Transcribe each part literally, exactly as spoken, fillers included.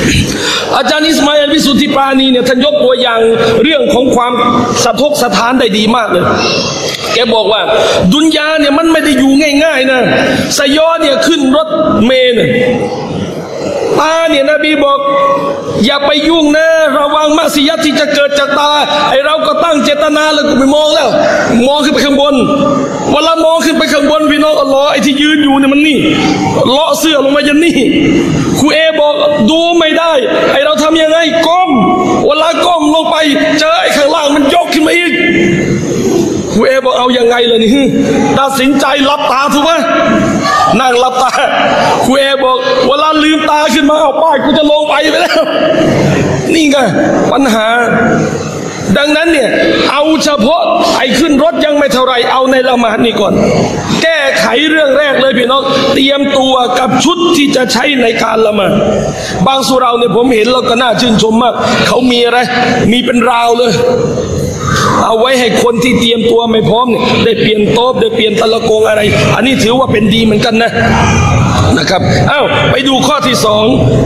อาจารย์อิสมาอิลวิสุทธิปราณีเนี่ยท่านยกตัวอย่างเรื่องของความสะทกสะท้านได้ดีมากเลยแกบอกว่าดุนยาเนี่ยมันไม่ได้อยู่ง่ายๆนะสยอเนี่ยขึ้นรถเมล์เนี่ยตาเนี่ยนบีบอกอย่าไปยุ่งนะระวังมัสยิดที่จะเกิดจากตาไอเราก็ตั้งเจตนาแล้วก็ไปมองแล้วมองขึ้นไปข้างบนเวลามองขึ้นไปข้างบนพี่น้องอัลลอฮ์ไอที่ยืนอยู่เนี่ยมันนี่เลาะเสื้อลงมายันนี่ครูเอบอกดูไม่ได้ไอเราทำยังไงก้มเวลาก้มลงไปเจอไอข้างล่างมันยกขึ้นมาอีกครูเอบอกเอายังไงเลยนี่ตัดสินใจหลับตาถูกไหมนั่งหลับตาครูเอบอกเวลาลืมตาขึ้นมาเอาป้ายกูจะลงไปไปแล้วนี่ไงปัญหาดังนั้นเนี่ยเอาเฉพาะไอ้ขึ้นรถยังไม่เท่าไรเอาในละหมาดนี่ก่อนแก้ไขเรื่องแรกเลยพี่น้องเตรียมตัวกับชุดที่จะใช้ในการละหมาดบางสุเราเนี่ยผมเห็นแล้วก็น่าชื่นชมมากเขามีอะไรมีเป็นราวเลยเอาไว้ให้คนที่เตรียมตัวไม่พร้อมเนี่ยได้เปลี่ยนโต๊ะได้เปลี่ยนตะละกงอะไรอันนี้ถือว่าเป็นดีเหมือนกันนะนะครับอ้าวไปดูข้อที่สอง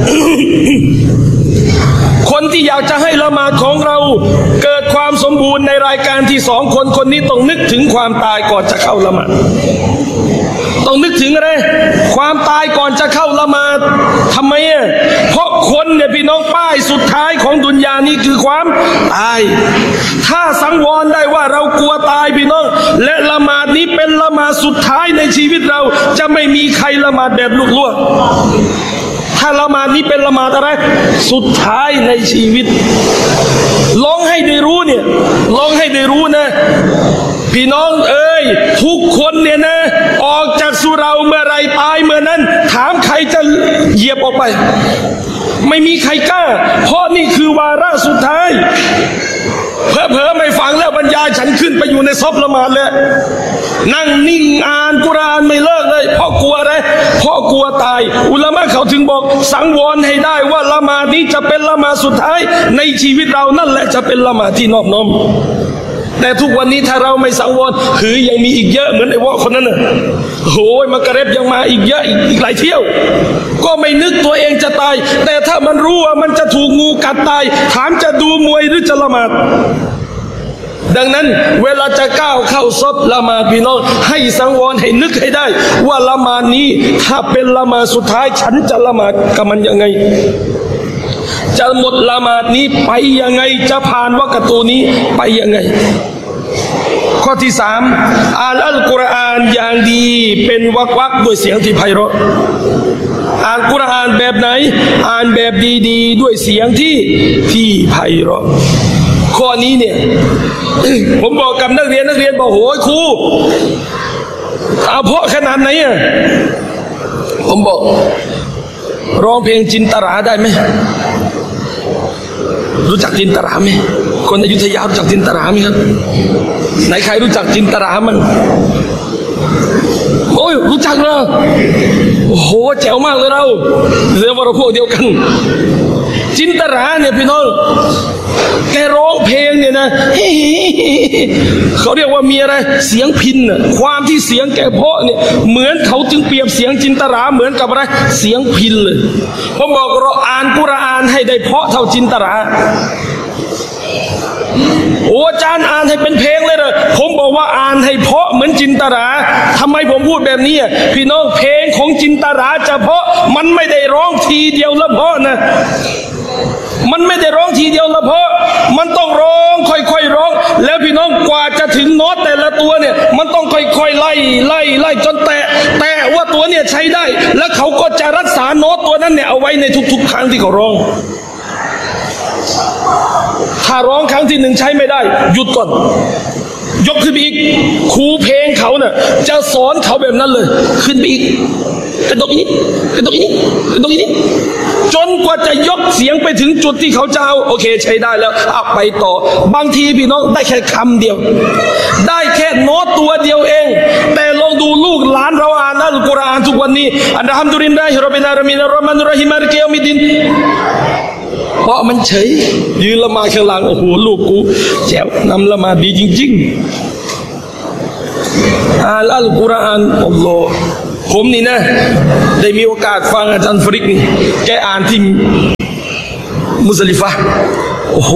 คนที่อยากจะให้ละหมาดของเราเกิดความสมบูรณ์ในรายการที่สองคนคนนี้ต้องนึกถึงความตายก่อนจะเข้าละหมาดต้องนึกถึงอะไรความตายก่อนจะเข้าละหมาดทำไมอ่ะเพราะคนเนี่ยพี่น้องป้ายสุดท้ายของดุนยานี้คือความตายถ้าสังวรได้ว่าเรากลัวตายพี่น้องและละหมาดนี้เป็นละหมาดสุดท้ายในชีวิตเราจะไม่มีใครละหมาดแบบลุกลั่วถ้าละหมาดนี้เป็นละหมาดอะไรสุดท้ายในชีวิตลองให้ได้รู้เนี่ยลองให้ได้รู้นะพี่น้องเอ้ยทุกคนเนี่ยนะออกจากสุเราเมื่อไรตายเมื่อนั้นถามใครจะเหยียบออกไปไม่มีใครกล้าเพราะนี่คือวาระสุดท้ายเผลอๆไม่ฟังแล้วบรรยายฉันขึ้นไปอยู่ในซอฟละหมาดเลยนั่งนิ่งอ่านกุรอานไม่เลิกเลยเพราะกลัวอะไรเพราะกลัวตายอุลามะเขาถึงบอกสังวรให้ได้ว่าละหมาดนี้จะเป็นละหมาดสุดท้ายในชีวิตเรานั่นแหละจะเป็นละหมาดที่นอบน้อมแต่ทุกวันนี้ถ้าเราไม่สังวรคือยังมีอีกเยอะเหมือนไอ้วะคนนั้นน่ะโอ้ยมักกะเร็บยังมาอีกเยอะอีกหลายเที่ยวก็ไม่นึกตัวเองจะตายแต่ถ้ามันรู้ว่ามันจะถูกงูกัดตายถามจะดูมวยหรือจะละหมาดดังนั้นเวลาจะก้าวเข้าซอฟละหมาดพี่น้องให้สังวรให้นึกให้ได้ว่าละหมาดนี้ถ้าเป็นละหมาดสุดท้ายฉันจะละหมาดกับมันยังไงจะหมดละหมาดนี้ไปยังไงจะผ่านวะกะตูนี้ไปยังไงข้อที่สามอ่านอัลกุรอานอย่างดีเป็นวรรคๆด้วยเสียงที่ไพเราะอ่านกุรอานแบบไหนอ่านแบบดีๆด้วยเสียงที่ที่ไพเราะข้อนี้เนี่ย ผมบอกกับนักเรียนนักเรียนบอกโหยครูเอาเพราะขนาดไหนอ่ะผมบอกร้องเพลงจินตราได้ไหมรู้จักจินตราไหมคนอยุธยารู้จักจินตราไหมครับไหนใครรู้จักจินตรามันโอ้ยรู้จักนะโอ้โหแจ๋วมากเลยเราเรียกว่าเราพวกเดียวกันจินตราเนี่ยพี่น้องแกร้องเพลงเนี่ยนะเขาเรียกว่ามีอะไรเสียงพินน่ะความที่เสียงแกเพาะเนี่ยเหมือนเขาจึงเปรียบเสียงจินตราเหมือนกับอะไรเสียงพินเลยผมบอกเราอ่านกุรอานให้ได้เพาะเท่าจินตราโอ้อาจารย์อ่านให้เป็นเพลงเลยเหรอผมบอกว่าอ่านให้เพาะเหมือนจินตราทำไมผมพูดแบบนี้พี่น้องเพลงของจินตราจะเพาะมันไม่ได้ร้องทีเดียวแล้วเพาะนะมันไม่ได้ร้องทีเดียวละเพราะมันต้องร้องค่อยๆร้องแล้วพี่น้องกว่าจะถึงโน้ตแต่ละตัวเนี่ยมันต้องค่อยๆไล่ไล่ไล่จนแตะแตะว่าตัวเนี่ยใช้ได้แล้วเขาก็จะรักษาโน้ตตัวนั้นเนี่ยเอาไว้ในทุกๆครั้งที่เขาร้องถ้าร้องครั้งที่หนึ่งใช้ไม่ได้หยุดก่อนยกขึ้นไปอีกครูเพลงเขาเนี่ยจะสอนเขาแบบนั้นเลยขึ้นไปอีกกระดกอีกนิดกระดกอีกนิดกระดกอีกนิดจนกว่าจะยกเสียงไปถึงจุดที่เขาจะเอาโอเคใช้ได้แล้วเอาไปต่อบางทีพี่น้องได้แค่คำเดียวได้แค่โน้ตตัวเดียวเองแต่ลองดูลูกหลานเราอ่านอัลกุรอานทุกวันนี้อัลฮัมดุลิลลาฮิร็อบบิลอาละมีนอัรเราะห์มานิรเราะฮีม มาลิกิ ยอมิดดีนเพราะมันเฉยยืนละหมาดข้างหลังโอ้โหลูกกูแจ๋วนำละหมาดดีจริงๆอ่านอัลกุรอานอัลลอฮ์ผมนี่นะได้มีโอกาสฟังอาจารย์ฟริกนี่แกอ่านที่มุซลิฟะห์โอ้โห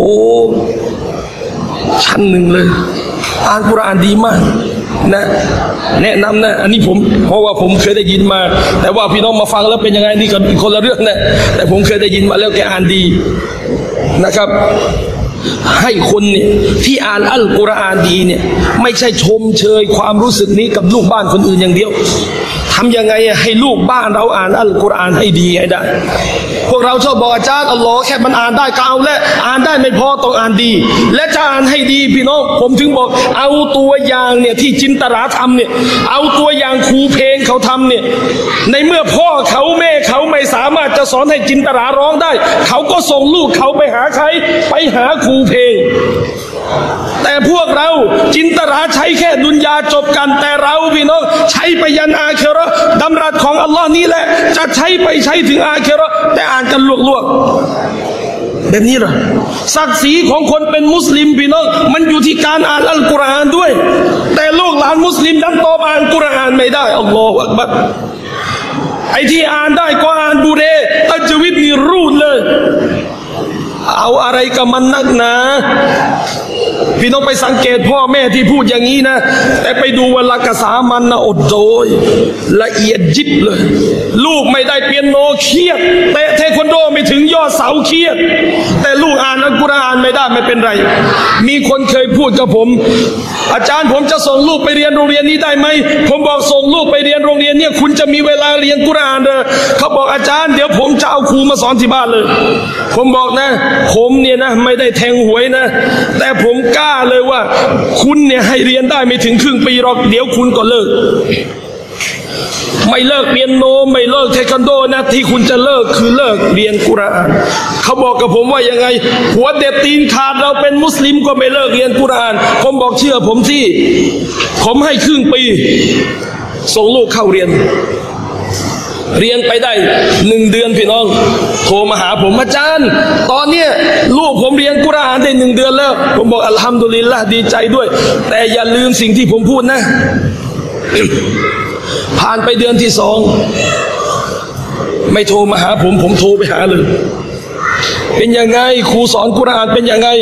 ชั้นหนึ่งเลยอ่านกุรอานดีมากนะแนะนำนะอันนี้ผมเพราะว่าผมเคยได้ยินมาแต่ว่าพี่น้องมาฟังแล้วเป็นยังไงนี่ก็คนละเรื่องนะแต่ผมเคยได้ยินมาแล้วแกอ่านดีนะครับให้คนเนี่ยที่อ่านอัลกุรอานดีเนี่ยไม่ใช่ชมเชยความรู้สึกนี้กับลูกบ้านคนอื่นอย่างเดียวทำยังไงให้ลูกบ้านเราอ่านอัลกุรอานให้ดีให้ได้พวกเราชอบบอกอาจารย์อัลลอฮ์แค่มันอ่านได้ก็เอาและอ่านได้ไม่พอต้องอ่านดีและจะอ่านให้ดีพี่น้องผมถึงบอกเอาตัวอย่างเนี่ยที่จินตราทำเนี่ยเอาตัวอย่างครูเพลงเขาทำเนี่ยในเมื่อพ่อเขาแม่เขาไม่สามารถจะสอนให้จินตราร้องได้เขาก็ส่งลูกเขาไปหาใครไปหาครูเพลงแต่พวกเราจินตราใช้แค่ดุนยาจบกันแต่เราพี่น้องใช้ไปยันอาคิเราะห์ดำรัสของอัลลอฮ์นี่แหละจะใช้ไปใช้ถึงอาคิเราะห์แต่อ่านกันลวกๆแบบนี้เหรอศักดิ์ศรีของคนเป็นมุสลิมพี่น้องมันอยู่ที่การอ่านอัลกุรอานด้วยแต่ลูกหลานมุสลิมดันตอบอ่านกุรอานไม่ได้อัลลอฮฺอักบัรไอ้ที่อ่านได้ก็อ่านบุเรตัจวิดนี่รูดเลยเอาอะไรกับมันนักหนาพี่น้องไปสังเกตพ่อแม่ที่พูดอย่างนี้นะแต่ไปดูเวลากษามันนะอดโดยละเอียดยิบเลยลูกไม่ได้เปียโนเครียดแต่เทควันโดไม่ถึงยอดเสาเครียดแต่ลูกอ่านอัลกุรอานไม่ได้ไม่เป็นไรมีคนเคยพูดกับผมอาจารย์ผมจะส่งลูกไปเรียนโรงเรียนนี้ได้ไหมผมบอกส่งลูกไปเรียนโรงเรียนเนี่ยคุณจะมีเวลาเรียนกุรอานเด้อเขาบอกอาจารย์เดี๋ยวผมจะเอาครูมาสอนที่บ้านเลยผมบอกนะผมเนี่ยนะไม่ได้แทงหวยนะแต่ผมกล้าเลยว่าคุณเนี่ยให้เรียนได้ไม่ถึงครึ่งปีหรอกเดี๋ยวคุณก็เลิกไม่เลิกเปียโนไม่เลิกเทควันโดนะที่คุณจะเลิกคือเลิกเรียนกุรอานเขาบอกกับผมว่ายังไงหัวเด็ดตีนขาดเราเป็นมุสลิมก็ไม่เลิกเรียนกุรอานผมบอกเชื่อผมที่ผมให้ครึ่งปีส่งลูกเข้าเรียนเรียนไปได้หนึ่งเดือนพี่น้องโทรมาหาผมอาจารย์ตอนเนี้ยลูกผมเรียนกุรอานได้หนึ่งเดือนแล้วผมบอกอัลฮัมดุลิลละห์ดีใจด้วยแต่อย่าลืมสิ่งที่ผมพูดนะ ผ่านไปเดือนที่สองไม่โทรมาหาผมผมโทรไปหาเลยเป็นยังไงครูสอนกุรอานเป็นยังไง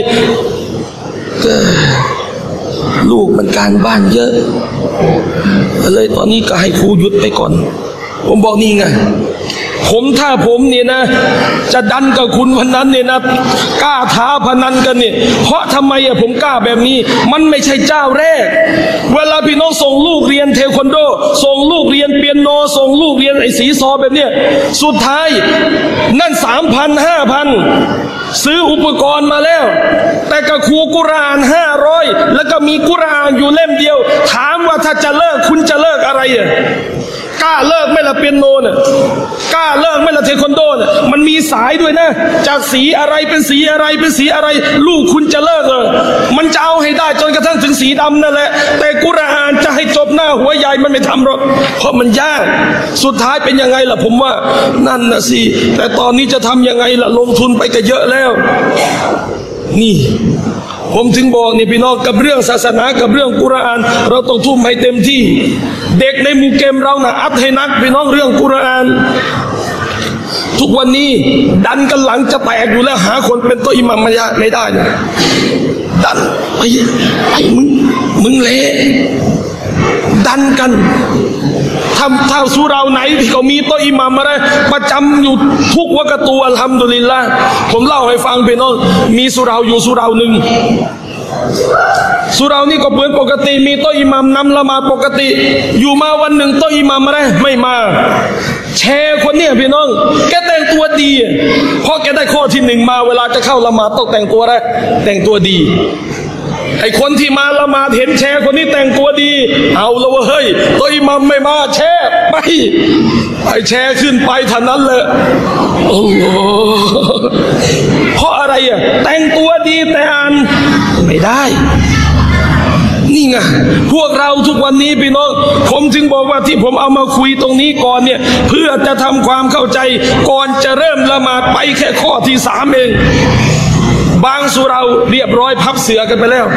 ลูกมันการบ้านเยอะเลยตอนนี้ก็ให้ครูหยุดไปก่อนผมบอกนี่ไงผมถ้าผมเนี่ยนะจะดันกับคุณวันนั้นเนี่ยนะกล้าท้าพนันกันเนี่ยเพราะทำไมอะผมกล้าแบบนี้มันไม่ใช่เจ้าแรกเวลาพี่น้องส่งลูกเรียนเทควันโดส่งลูกเรียนเปียโนส่งลูกเรียนไอ้สีซอแบบเนี้ยสุดท้ายนั่นสามพันห้าพันซื้ออุปกรณ์มาแล้วแต่กับครูกุรอานห้าร้อยแล้วก็มีกุรอานอยู่เล่มเดียวถามว่าถ้าจะเลิกคุณจะเลิกอะไรอะกล้าเลิกไม่ละเปียโนน่ะกล้าเลิกไม่ละเทควันโดน่ะมันมีสายด้วยนะจากสีอะไรเป็นสีอะไรเป็นสีอะไรลูกคุณจะเลิกเหรอมันจะเอาให้ได้จนกระทั่งถึงสีดำนั่นแหละแต่กุรอานจะให้จบหน้าหัวใหญ่มันไม่ทำหรอกเพราะมันยากสุดท้ายเป็นยังไงล่ะผมว่านั่นน่ะสิแต่ตอนนี้จะทำยังไงล่ะลงทุนไปก็เยอะแล้วนี่ผมถึงบอกนี่พี่น้องกับเรื่องศาสนากับเรื่องกุรอานเราต้องทุ่มให้เต็มที่เด็กในหมู่เกมเรานะอัดให้นักพี่น้องเรื่องกุรอานทุกวันนี้ดันกันหลังจะแตกอยู่แล้วหาคนเป็นโต๊ะอิหมัมไม่ได้นะดันไอ้ไอ้มึงมึงเละดันกันทำเท่าสุเราไหนที่เขามีโต๊ะอิหมัมอะไรประจำอยู่ทุกวักตูอัลฮัมดุลิลละห์ผมเล่าให้ฟังพี่น้องมีสุเราอยู่สุเราหนึ่งสุเรานี่ก็เปิดปกติมีโต๊ะอิหมัมนำละหมาดปกติอยู่มาวันหนึ่งโต๊ะอิหมัมอะไรไม่มาแชร์คนเนี้ยพี่น้องแกแต่งตัวดีเพราะแกได้ข้อที่หนึ่งมาเวลาจะเข้าละหมาดต้องแต่งตัวอะไรแต่งตัวดีไอ้คนที่มาละหมาดเห็นแชร์คนนี้แต่งตัวดีเอาละเฮ้ยโต๊ะอิหมัมไม่มาแชร์ไปไอ้แชร์ขึ้นไปเท่านั้นเลยโอ้โหเพราะอะไรอ่ะแต่งตัวดีแต่อ่านไม่ได้นี่ไงพวกเราทุกวันนี้พี่น้องผมจึงบอกว่าที่ผมเอามาคุยตรงนี้ก่อนเนี่ยเพื่อจะทำความเข้าใจก่อนจะเริ่มละหมาดไปแค่ข้อที่สามเองบางสุเราเรียบร้อยพับเสือกันไปแล้ว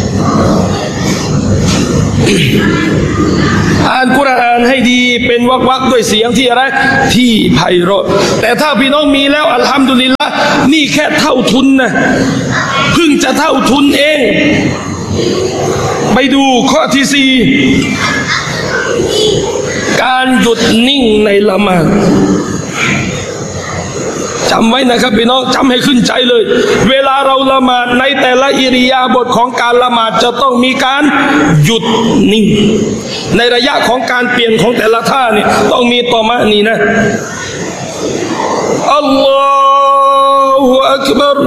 อ่านกุรอานให้ดีเป็นวรรคๆด้วยเสียงที่อะไรที่ไพเราะแต่ถ้าพี่น้องมีแล้วอัลฮัมดุลิลละห์นี่นี่แค่เท่าทุนนะเพิ่งจะเท่าทุนเองไปดูข้อที่สี่การหยุดนิ่งในละหมาดจำไว้นะครับพี่น้องจำให้ขึ้นใจเลยเวลาเราละหมาดในแต่ละอิริยาบถของการละหมาดจะต้องมีการหยุดนิ่งในระยะของการเปลี่ยนของแต่ละท่าเนี่ยต้องมีตอมะนีนะอัลลอฮฺอักบัร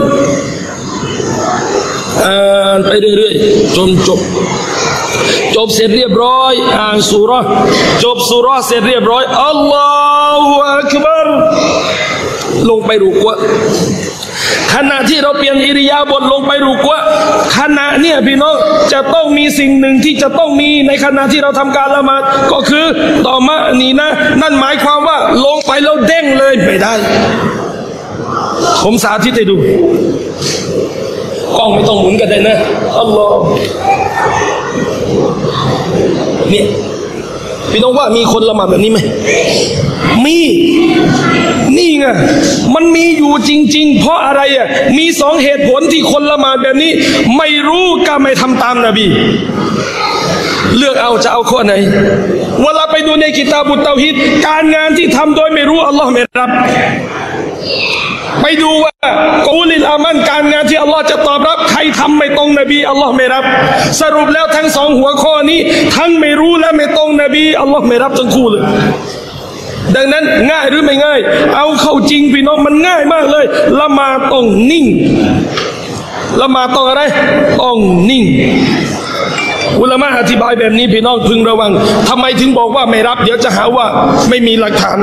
อ่านไปเรื่อยๆจนจบจบเสร็จเรียบร้อยอ่านซูเราะห์จบซูเราะห์เสร็จเรียบร้อยอัลลอฮฺอักบัรลงไปรุกวะขณะที่เราเปลี่ยนอิริยาบถลงไปรุกวะขณะเนี่ยพี่น้องจะต้องมีสิ่งหนึ่งที่จะต้องมีในขณะที่เราทำการละหมาดก็คือตอมะนีนะนั่นหมายความว่าลงไปแล้วเด้งเลยไม่ได้ผมสาธิตให้ดูกล้องไม่ต้องหมุนกันเลยนะอัลลอฮ์เนี่ยพี่น้องว่ามีคนละหมาดแบบนี้ไหมมีนี่ไงมันมีอยู่จริงๆเพราะอะไรอ่ะมีสองเหตุผลที่คนละหมาดแบบนี้ไม่รู้ก็ไม่ทำตามนบีเลือกเอาจะเอาข้อไหนเวลาไปดูในกิตาบุตเตาฮิดการงานที่ทำโดยไม่รู้อัลลอฮ์ไม่รับไปดูว่ากูลิลอามันการงานที่อัลลอฮ์จะตอบรับใครทำไม่ตรงนบีอัลลอฮ์ไม่รับสรุปแล้วทั้งสองหัวข้อนี้ทั้งไม่รู้และไม่ตรงนบีอัลลอฮ์ไม่รับทั้งคู่เลยดังนั้นง่ายหรือไม่ง่ายเอาเข้าจริงพี่น้องมันง่ายมากเลยละหมาดต้องนิ่งละหมาดต้องอะไรต้องนิ่งอุลามะอธิบายแบบนี้พี่น้องพึงระวังทำไมถึงบอกว่าไม่รับเดี๋ยวจะหาว่าไม่มีหลักฐาน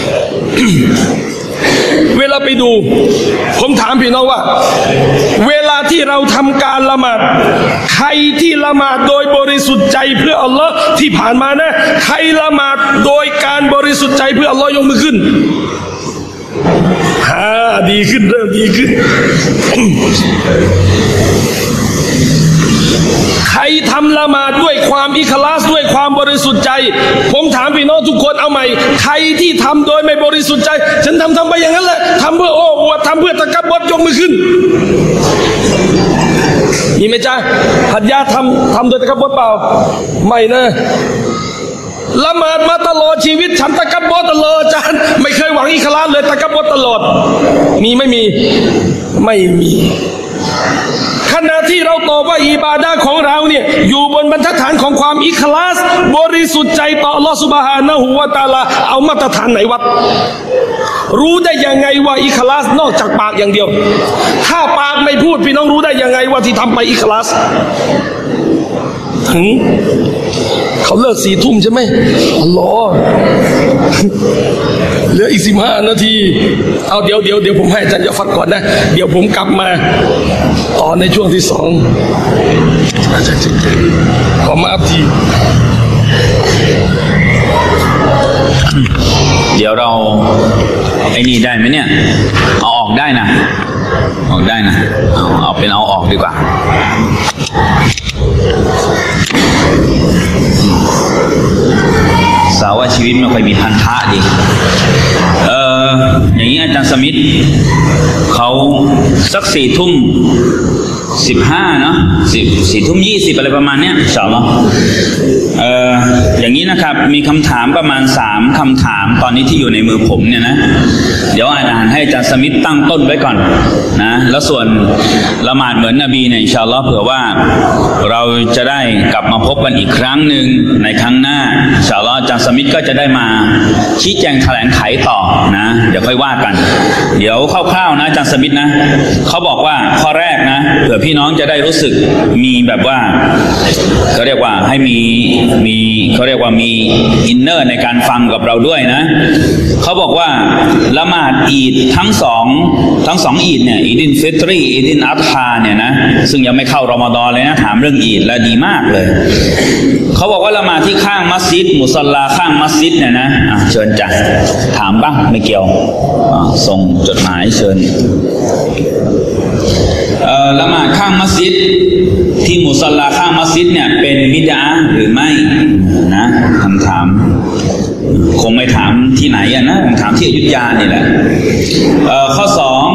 เวลาไปดูผมถามพี่น้องว่าเวลาที่เราทำการละหมาดใครที่ละหมาดโดยบริสุทธิ์ใจเพื่ออัลลอฮ์ที่ผ่านมานะใครละหมาดโดยการบริสุทธิ์ใจเพื่ออัลลอฮ์ยกมือขึ้นฮ่าดีขึ้นเริ่มดีขึ้น ใครทำละหมาดด้วยความอิคลาสด้วยความบริสุทธิ์ใจผมถามพี่น้องทุกคนเอาใหม่ใครที่ทำโดยไม่บริสุทธิ์ใจฉันทำทำไปอย่างนั้นแหละทำเพื่อโอ้อวดทำเพื่อตะกับบดยกมือขึ้นมีไหมจ๊ะหัดยาทำทำโดยตะกับบดเปล่าไม่นะละหมาดมาตลอดชีวิตฉันตะกับบดตลอดอาจารย์ไม่เคยหวังอิคลาสเลยตะกับบดตลอดมีไม่มีไม่มีขณะที่เราตอบว่าอิบาดะห์ของเราเนี่ยอยู่บนบรรทัดฐานของความอิคลาสบริสุทธิ์ใจต่ออัลลอฮฺซุบฮานะฮูวะตะอาลาเอามาตรฐานไหนวัดรู้ได้ยังไงว่าอิคลาสนอกจากปากอย่างเดียวถ้าปากไม่พูดพี่น้องรู้ได้ยังไงว่าที่ทำไปอิคลาสถึงเขาเลิกสี่ทุ่มใช่ไหมอัลลอฮ์เหลืออีกสิบห้านาทีเอาเดี๋ยวเดี๋ยวเดี๋ยวผมให้อาจารย์ยะฟัดก่อนนะเดี๋ยวผมกลับมาต่อในช่วงที่สองขอมาอัพทีเดี๋ยวเราไอ้นี่ได้ไหมเนี่ยเอาออกได้นะออกได้นะเอาเอาเป็นเอาออกดีกว่าสาวว่าชีวิตไม่ค่อยมีพันธะดีเอออย่างนี้อาจารย์สมิธเขาสักสี่ทุ่มสิบห้าเนาะสิบสี่ทุ่มยี่สิบอะไรประมาณเนี้ยอินชาอัลลอฮ์เอออย่างนี้นะครับมีคำถามประมาณสามคำถามตอนนี้ที่อยู่ในมือผมเนี่ยนะเดี๋ยวอ่านให้อาจารย์สมิธตั้งต้นไว้ก่อนนะแล้วส่วนละหมาดเหมือนนบีเนี่ยอินชาอัลลอฮ์เผื่อว่าเราจะได้กลับมาพบกันอีกครั้งหนึ่งในครั้งหน้าอินชาอัลลอฮ์อาจารย์สมิธก็จะได้มาชี้แจงแถลงไขต่อนะเดี๋ยวค่อยว่ากันเดี๋ยวคร่าวๆนะอาจารย์สมิธนะเขาบอกว่าข้อแรกนะเผื่อพี่น้องจะได้รู้สึกมีแบบว่าเขาเรียกว่าให้มีมีเขาเรียกว่ามีอินเนอร์ในการฟังกับเราด้วยนะเขาบอกว่าละหมาดอีดทั้งสองทั้งสองอีดเนี่ยอีดินฟิตรีอีดินอัฎฮาเนี่ยนะซึ่งยังไม่เข้ารอมฎอนเลยนะถามเรื่องอีดแล้วดีมากเลยเขาบอกว่าละหมาดที่ข้างมัสยิดมุศอลลาข้างมัสยิดเนี่ยนะอ่ะเชิญจ้ะถามบ้างไม่เกี่ยวส่งจดหมายเชิญละหมาดข้างมัสยิดที่มุศอลลาข้างมัสยิดเนี่ยเป็นบิดอะห์หรือไม่นะคำถามคงไม่ถามที่ไหนอะนะถามที่อยุธยานี่แหละข้อสองเขา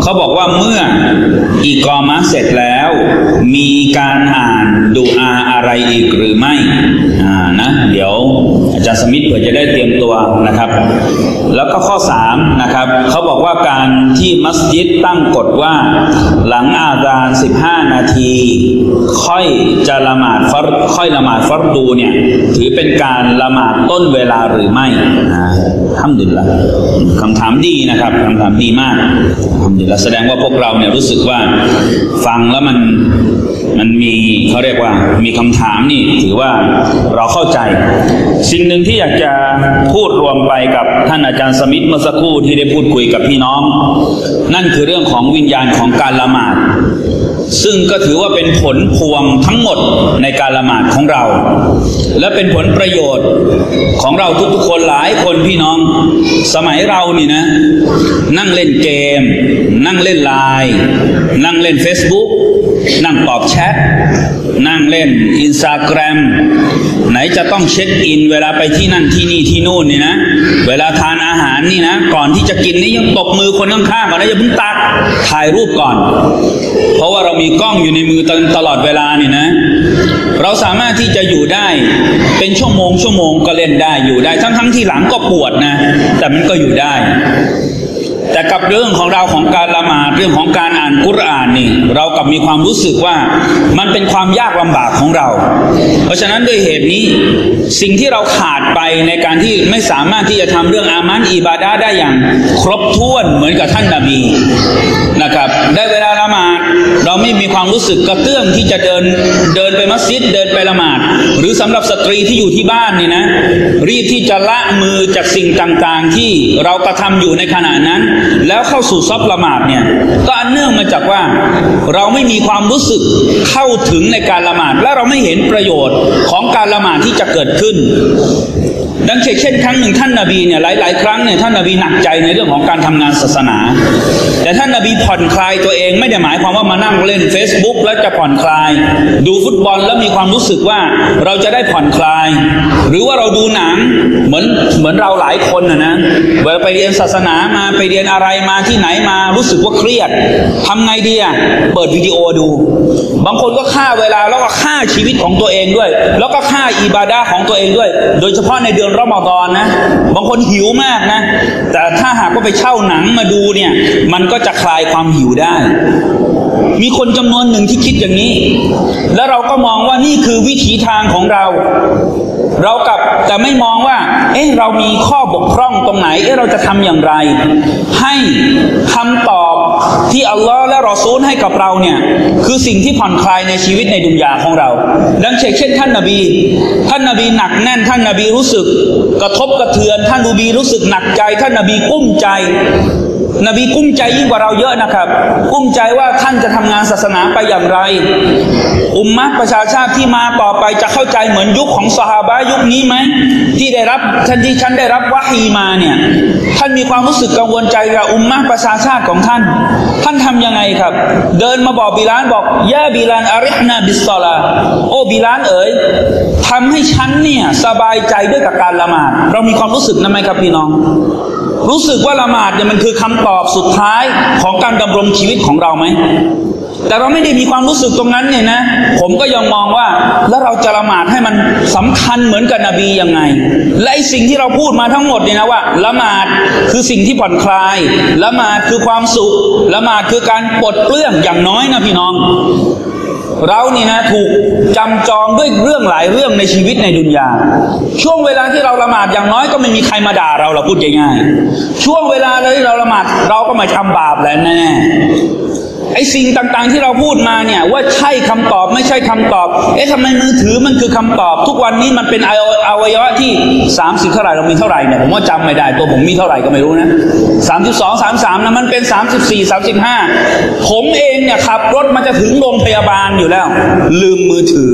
เขาบอกว่าเมื่ออิกอมะห์เสร็จแล้วมีการอ่านดุอาอะไรอีกหรือไม่อ่านะเดี๋ยวอาจารย์สมิธเผื่อจะได้เตรียมตัวนะครับแล้วก็ข้อสามนะครับเขาบอกว่าการที่มัสยิดตั้งกฎว่าหลังอาซานสิบห้านาทีค่อยจะละหมาดฟัรค่อยละหมาดฟัรดูเนี่ยถือเป็นการละหมาดต้นเวลาหรือไม่นะอัลฮัมดุลิลละห์คำถามดีนะครับคำถามดีมากอัลฮัมดุลิลละห์แสดงว่าพวกเราเนี่ยรู้สึกว่าฟังแล้วมันมันมีเขาเรียกว่ามีคำถามนี่ถือว่าเราเข้าใจสิ่งหนึ่งที่อยากจะพูดรวมไปกับท่านอาจารย์สมิธเมื่อสักครู่ที่ได้พูดคุยกับพี่น้องนั่นคือเรื่องของวิญญาณของการละหมาดซึ่งก็ถือว่าเป็นผลพวงทั้งหมดในการละหมาดของเราและเป็นผลประโยชน์ของเราทุกๆคนหลายคนพี่น้องสมัยเรานี่นะนั่งเล่นเกมนั่งเล่นไลน์นั่งเล่น Facebook นั่งตอบแชทนั่งเล่น Instagram ไหนจะต้องเช็คอินเวลาไปที่นั่นที่นี่ที่นู่นนี่นะเวลาทานอาหารนี่นะก่อนที่จะกินนี่ยังตบมือคนข้างๆก่อนนะอย่าเพิ่งตักถ่ายรูปก่อนเพราะว่าเรามีกล้องอยู่ในมือตลอดเวลานี่นะเราสามารถที่จะอยู่ได้เป็นชั่วโมงชั่วโมงก็เล่นได้อยู่ได้ทั้งๆที่หลังก็ปวดนะแต่มันก็อยู่ได้แต่กับเรื่องของเราของการละหมาดเรื่องของการอ่านกุรอานนี่เรากับมีความรู้สึกว่ามันเป็นความยากลำบากของเราเพราะฉะนั้นด้วยเหตุนี้สิ่งที่เราขาดไปในการที่ไม่สามารถที่จะทำเรื่องอามันอิบาดะห์ได้อย่างครบถ้วนเหมือนกับท่านนบีนะครับได้เวลาละหมาดเราไม่มีความรู้สึกกระเตื้องที่จะเดินเดินไปมัสยิดเดินไปละหมาดหรือสำหรับสตรีที่อยู่ที่บ้านนี่นะรีบที่จะละมือจากสิ่งต่างๆที่เรากระทำอยู่ในขณะนั้นแล้วเข้าสู่ซอฟละหมาดเนี่ยก็อันเนื่องมาจากว่าเราไม่มีความรู้สึกเข้าถึงในการละหมาดและเราไม่เห็นประโยชน์ของการละหมาดที่จะเกิดขึ้นดังเช่นครั้งหนึ่งท่านนบีเนี่ยหลายๆครั้งเนี่ยท่านนบีหนักใจในเรื่องของการทำงานศาสนาแต่ท่านนบีผ่อนคลายตัวเองไม่ได้หมายความว่ามานั่งเล่น Facebook แล้วจะผ่อนคลายดูฟุตบอลแล้วมีความรู้สึกว่าเราจะได้ผ่อนคลายหรือว่าเราดูหนังเหมือนเหมือนเราหลายคนนะนะเวลาไปเรียนศาสนามาไปเรียนอะไรมาที่ไหนมารู้สึกว่าเครียดทำไงดีอ่ะเปิดวิดีโอดูบางคนก็ฆ่าเวลาแล้วก็ฆ่าชีวิตของตัวเองด้วยแล้วก็ฆ่าอิบาดะห์ของตัวเองด้วยโดยเฉพาะในเดือนรอมฎอนนะบางคนหิวมากนะแต่ถ้าหากว่าไปเช่าหนังมาดูเนี่ยมันก็จะคลายความหิวได้มีคนจำนวนหนึ่งที่คิดอย่างนี้แล้วเราก็มองว่านี่คือวิถีทางของเราเรากับแต่ไม่มองว่าเอ๊ะเรามีข้อบกพร่องตรงไหนเอ๊ะเราจะทำอย่างไรให้คำตอบที่อัลลอฮ์และรอซูลให้กับเราเนี่ยคือสิ่งที่ผ่อนคลายในชีวิตในดุนยาของเราดังเช่นท่านนบีท่านนบีหนักแน่นท่านนบีรู้สึกกระทบกระเทือนท่านนบีรู้สึกหนักใจท่านนบีกุ้มใจนบีกุ้มใจยิ่งกว่าเราเยอะนะครับกุ้มใจว่าท่านจะทำงานศาสนาไปอย่างไรอุมมะห์ประชาชาติที่มาต่อไปจะเข้าใจเหมือนยุคของซอฮาบะห์ยุคนี้ไหมที่ได้รับท่านที่ฉันได้รับวะฮีมาเนี่ยท่านมีความรู้สึกกังวลใจกับอุมมะห์ประชาชาติของท่านท่านทำยังไงครับเดินมาบอกบิลาลบอกยาบิลาลอาริฮนาบิสซอลาโอ้บิลาลเอ๋ยทำให้ฉันเนี่ยสบายใจด้วยกับการละหมาดเรามีความรู้สึกนั้นไหมครับพี่น้องรู้สึกว่าละหมาดเนี่ยมันคือคำตอบสุดท้ายของการดำรงชีวิตของเราไหมแต่เราไม่ได้มีความรู้สึกตรงนั้นเนี่ยนะผมก็ยังมองว่าแล้วเราจะละหมาดให้มันสำคัญเหมือนกับนบียังไงและไอ้สิ่งที่เราพูดมาทั้งหมดเนี่ยนะว่าละหมาดคือสิ่งที่ผ่อนคลายละหมาดคือความสุขละหมาดคือการปลดเปลื้องอย่างน้อยนะพี่น้องเรานี่นะถูกจำจองด้วยเรื่องหลายเรื่องในชีวิตในดุนยาช่วงเวลาที่เราละหมาดอย่างน้อยก็ไม่มีใครมาด่าเราเราพูดง่ายๆช่วงเวลาที่เราละหมาดเราก็ไม่ทำบาปแล้วแน่ไอ้สิ่งต่างๆที่เราพูดมาเนี่ยว่าใช่คำตอบไม่ใช่คำตอบเอ๊ะทำไมมือถือมันคือคำตอบทุกวันนี้มันเป็นอวัยวะที่สามสิบเท่าไหร่เรามีเท่าไหร่เนี่ยผมว่าจำไม่ได้ตัวผมมีเท่าไหร่ก็ไม่รู้นะสามสิบสอง สามสิบสามนะมันเป็นสามสิบสี่ สามสิบห้าผมเองเนี่ยขับรถมันจะถึงโรงพยาบาลอยู่แล้วลืมมือถือ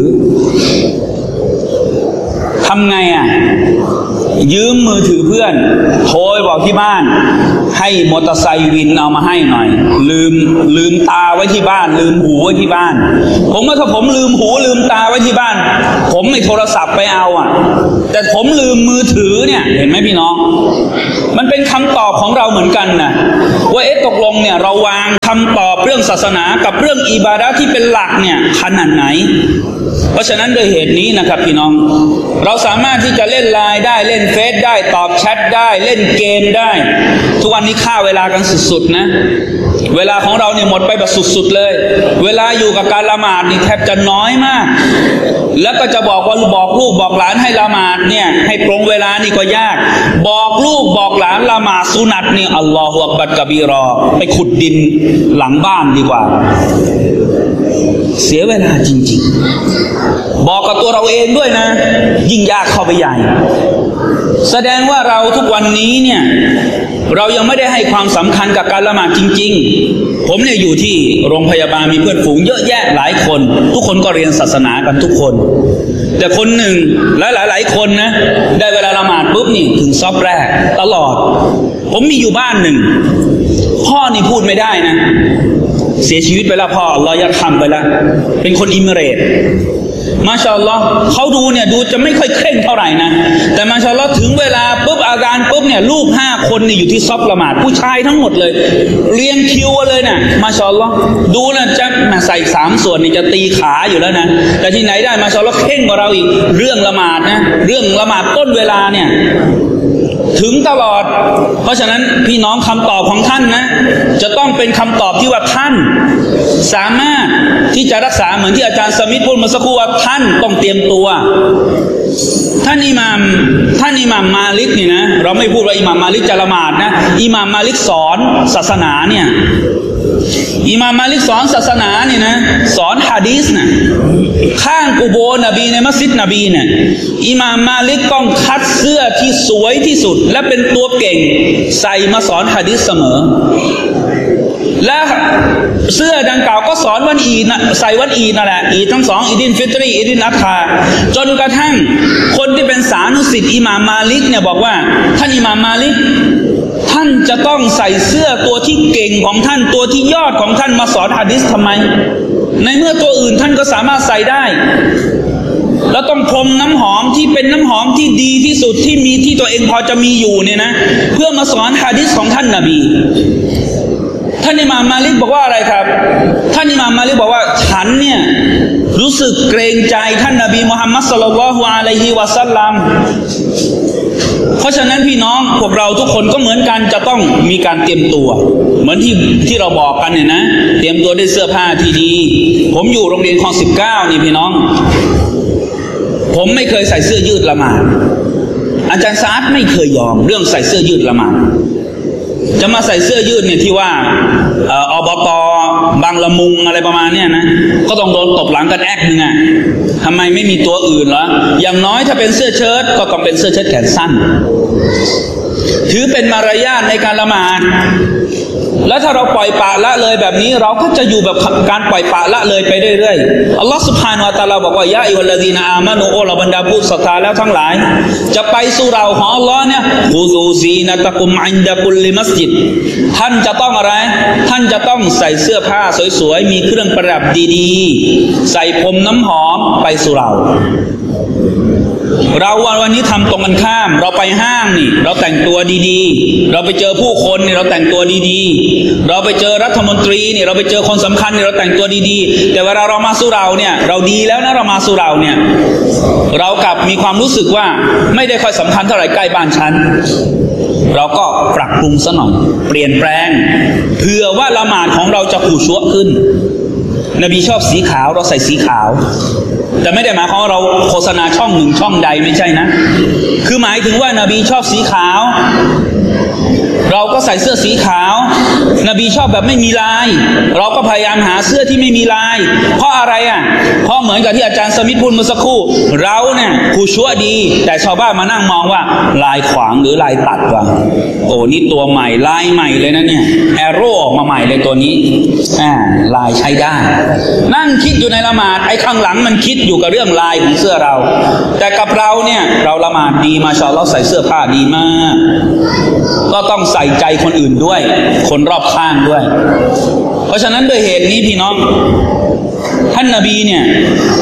ทำไงอ่ะยืมมือถือเพื่อนโทรไปบอกที่บ้านให้มอเตอร์ไซค์วินเอามาให้หน่อยลืมลืมตาไว้ที่บ้านลืมหูไว้ที่บ้านผมว่าถ้าผมลืมหูลืมตาไว้ที่บ้านผมไม่โทรศัพท์ไปเอาอ่ะแต่ผมลืมมือถือเนี่ยเห็นไหมพี่น้องมันเป็นคำตอบของเราเหมือนกันนะว่าเอ๊ะตกลงเนี่ยเราวางคำตอบเรื่องศาสนากับเรื่องอิบาดะห์ที่เป็นหลักเนี่ยขนาดไหนเพราะฉะนั้นด้วยเหตุนี้นะครับพี่น้องเราสามารถที่จะเล่นไลน์ได้เล่นเฟซได้ตอบแชทได้เล่นเกมได้ทุกวันนี้ฆ่าเวลากันสุดๆนะเวลาของเราเนี่ยหมดไปแบบสุดๆเลยเวลาอยู่กับการละหมาดนี่แทบจะน้อยมากแล้วก็จะบอกว่าบอกลูกบอกหลานให้ละหมาดเนี่ยให้ตรงเวลานี่ก็ยากบอกลูกบอกหลานละหมาดสุนัตนี่อัลลอฮฺอักบัรกะบีรอไปขุดดินหลังบ้านดีกว่าเสียเวลาจริงๆบอกกับตัวเราเองด้วยนะยิ่งยากเข้าไปใหญ่แสดงว่าเราทุกวันนี้เนี่ยเรายังไม่ได้ให้ความสำคัญกับการละหมาดจริงๆผมเนี่ยอยู่ที่โรงพยาบาลมีเพื่อนฝูงเยอะแยะหลายคนทุกคนก็เรียนศาสนากันทุกคนแต่คนหนึ่งหลายหลายหลายคนนะได้เวลาละหมาดปุ๊บนี่ถึงซอฟแรกตลอดผมมีอยู่บ้านหนึ่งพ่อนี่พูดไม่ได้นะเสียชีวิตไปแล้วพ่ออัลลอฮฺยัดคำไปแล้วเป็นคนอิมิเรตมาชาอัลลอฮ์เขาดูเนี่ยดูจะไม่ค่อยเคร่งเท่าไหร่นะแต่มาชาอัลลอฮ์ถึงเวลาปุ๊บอาการปุ๊บเนี่ยลูกห้าคนนี่อยู่ที่ซอฟละหมาดผู้ชายทั้งหมดเลยเรียงคิวเลยนะมาชาอัลลอฮ์ดูนะจะมาใส่สามส่วนนี่จะตีขาอยู่แล้วนะแต่ที่ไหนได้มาชาอัลลอฮ์เข่งกว่าเราอีกเรื่องละหมาดนะเรื่องละหมาดต้นเวลาเนี่ยถึงตลอดเพราะฉะนั้นพี่น้องคำตอบของท่านนะจะต้องเป็นคำตอบที่ว่าท่านสามารถที่จะรักษาเหมือนที่อาจารย์สมิธพูดเมื่อสักครู่ว่าท่านต้องเตรียมตัวท่านอิหม่ามท่านอิหม่ามมาลิกนี่นะเราไม่พูดว่าอิหม่ามมาลิกจะละหมาดนะอิหม่ามมาลิกสอนศาสนาเนี่ยอิหม่ามมาลิกสอนศาสนาเนี่ยนะสอนหะดีษนะข้างกุโบร์นบีในมัสยิดนบีเนี่ยอิหม่ามมาลิกต้องคัดเสื้อที่สวยที่สุดและเป็นตัวเก่งใส่มาสอนหะดีษเสมอและเสื้อดังกล่าวก็สอนวันอีดนะใส่วันอีดนั่นแหละอีดทั้งสองอีดินฟิตรีอีดินอัฏฐาจนกระทั่งคนที่เป็นสานุสิทธิ์อิหม่ามมาลิกเนี่ยบอกว่าท่านอิหม่ามมาลิกท่านจะต้องใส่เสื้อตัวที่เก่งของท่านตัวที่ยอดของท่านมาสอนหะดีษทำไมในเมื่อตัวอื่นท่านก็สามารถใส่ได้แล้วต้องพรมน้ำหอมที่เป็นน้ำหอมที่ดีที่สุดที่มีที่ตัวเองพอจะมีอยู่เนี่ยนะเพื่อมาสอนหะดีษของท่านนบีท่านอิหม่ามมาลิกบอกว่าอะไรครับท่านอิหม่ามมาลิกบอกว่าฉันเนี่ยรู้สึกเกรงใจท่านนบีมุฮัมมัดศ็อลลัลลอฮุอะลัยฮิวะซัลลัมเพราะฉะนั้นพี่น้องพวกเราทุกคนก็เหมือนกันจะต้องมีการเตรียมตัวเหมือนที่ที่เราบอกกันเนี่ยนะเตรียมตัวด้วยเสื้อผ้าที่ดีผมอยู่โรงเรียนคลองสิบเก้านี่พี่น้องผมไม่เคยใส่เสื้อยืดละหมาดอาจารย์ซาดไม่เคยยอมเรื่องใส่เสื้อยืดละหมาดจะมาใส่เสื้อยืดเนี่ยที่ว่าอบต.บางละมุงอะไรประมาณเนี้ยนะก็ต้องโดนตบหลังกันแอกนึงอ่ะทำไมไม่มีตัวอื่นเหรออย่างน้อยถ้าเป็นเสื้อเชิ้ตก็ต้องเป็นเสื้อเชิ้ตแขนสั้นถือเป็นมารยาทในการละหมาดแล้วถ้าเราปล่อยปละละเลยแบบนี้เราก็จะอยู่แบบการปล่อยปละละเลยไปเรื่อยๆอัลลอฮฺซุบฮานะฮูวะตะอาลาบอกว่ายาอิวัลลดีนอามานูโอละบรรดาผู้ศรัทธาแล้วทั้งหลายจะไปสู่เราของอัลลอฮ์เนี่ยกุซูซีนะตะกุมอินดะกุลลิมัสยิดท่านจะต้องอะไรท่านจะต้องใส่เสื้อผ้าสวยๆมีเครื่องประดับดีๆใส่พรมน้ำหอมไปสู่เราเราวันนี้ทำตรงกันข้ามเราไปห้างนี่เราแต่งตัวดีๆเราไปเจอผู้คนนี่เราแต่งตัวดีๆเราไปเจอรัฐมนตรีนี่เราไปเจอคนสำคัญนี่เราแต่งตัวดีๆแต่เวลาเรามาสู่เราเนี่ยเราดีแล้วนะเรามาสู่เราเนี่ยเรากลับมีความรู้สึกว่าไม่ได้ค่อยสำคัญเท่าไหร่ใกล้บ้านฉันเราก็ปรับปรุงซะหน่อยเปลี่ยนแปลงเพื่อว่าละหมาดของเราจะขู่ชั่วขึ้นนบีชอบสีขาวเราใส่สีขาวแต่ไม่ได้หมายความว่าเราโฆษณาช่องหนึ่งช่องใดไม่ใช่นะคือหมายถึงว่านบีชอบสีขาวเราก็ใส่เสื้อสีขาวนบีชอบแบบไม่มีลายเราก็พยายามหาเสื้อที่ไม่มีลายเพราะอะไรอ่ะเพราะเหมือนกับที่อาจารย์สมิธพูดเมื่อสักครู่เราเนี่ยผู้ชั่วดีแต่ชาวบ้านมานั่งมองว่าลายขวางหรือลายตัดวะโอ้นี่ตัวใหม่ลายใหม่เลยนะเนี่ยแอโร่ออกมาใหม่เลยตัวนี้อ่าลายใช้ได้นั่งคิดอยู่ในละหมาดไอ้ข้างหลังมันคิดอยู่กับเรื่องลายของเสื้อเราแต่กับเราเนี่ยเราละหมาดดีมาชาอัลลอฮ์ใส่เสื้อผ้าดีมากก็ต้องใส่ใจคนอื่นด้วยคนรอบข้างด้วยเพราะฉะนั้นด้วยเหตุนี้พี่น้องท่านนบีเนี่ยท่าน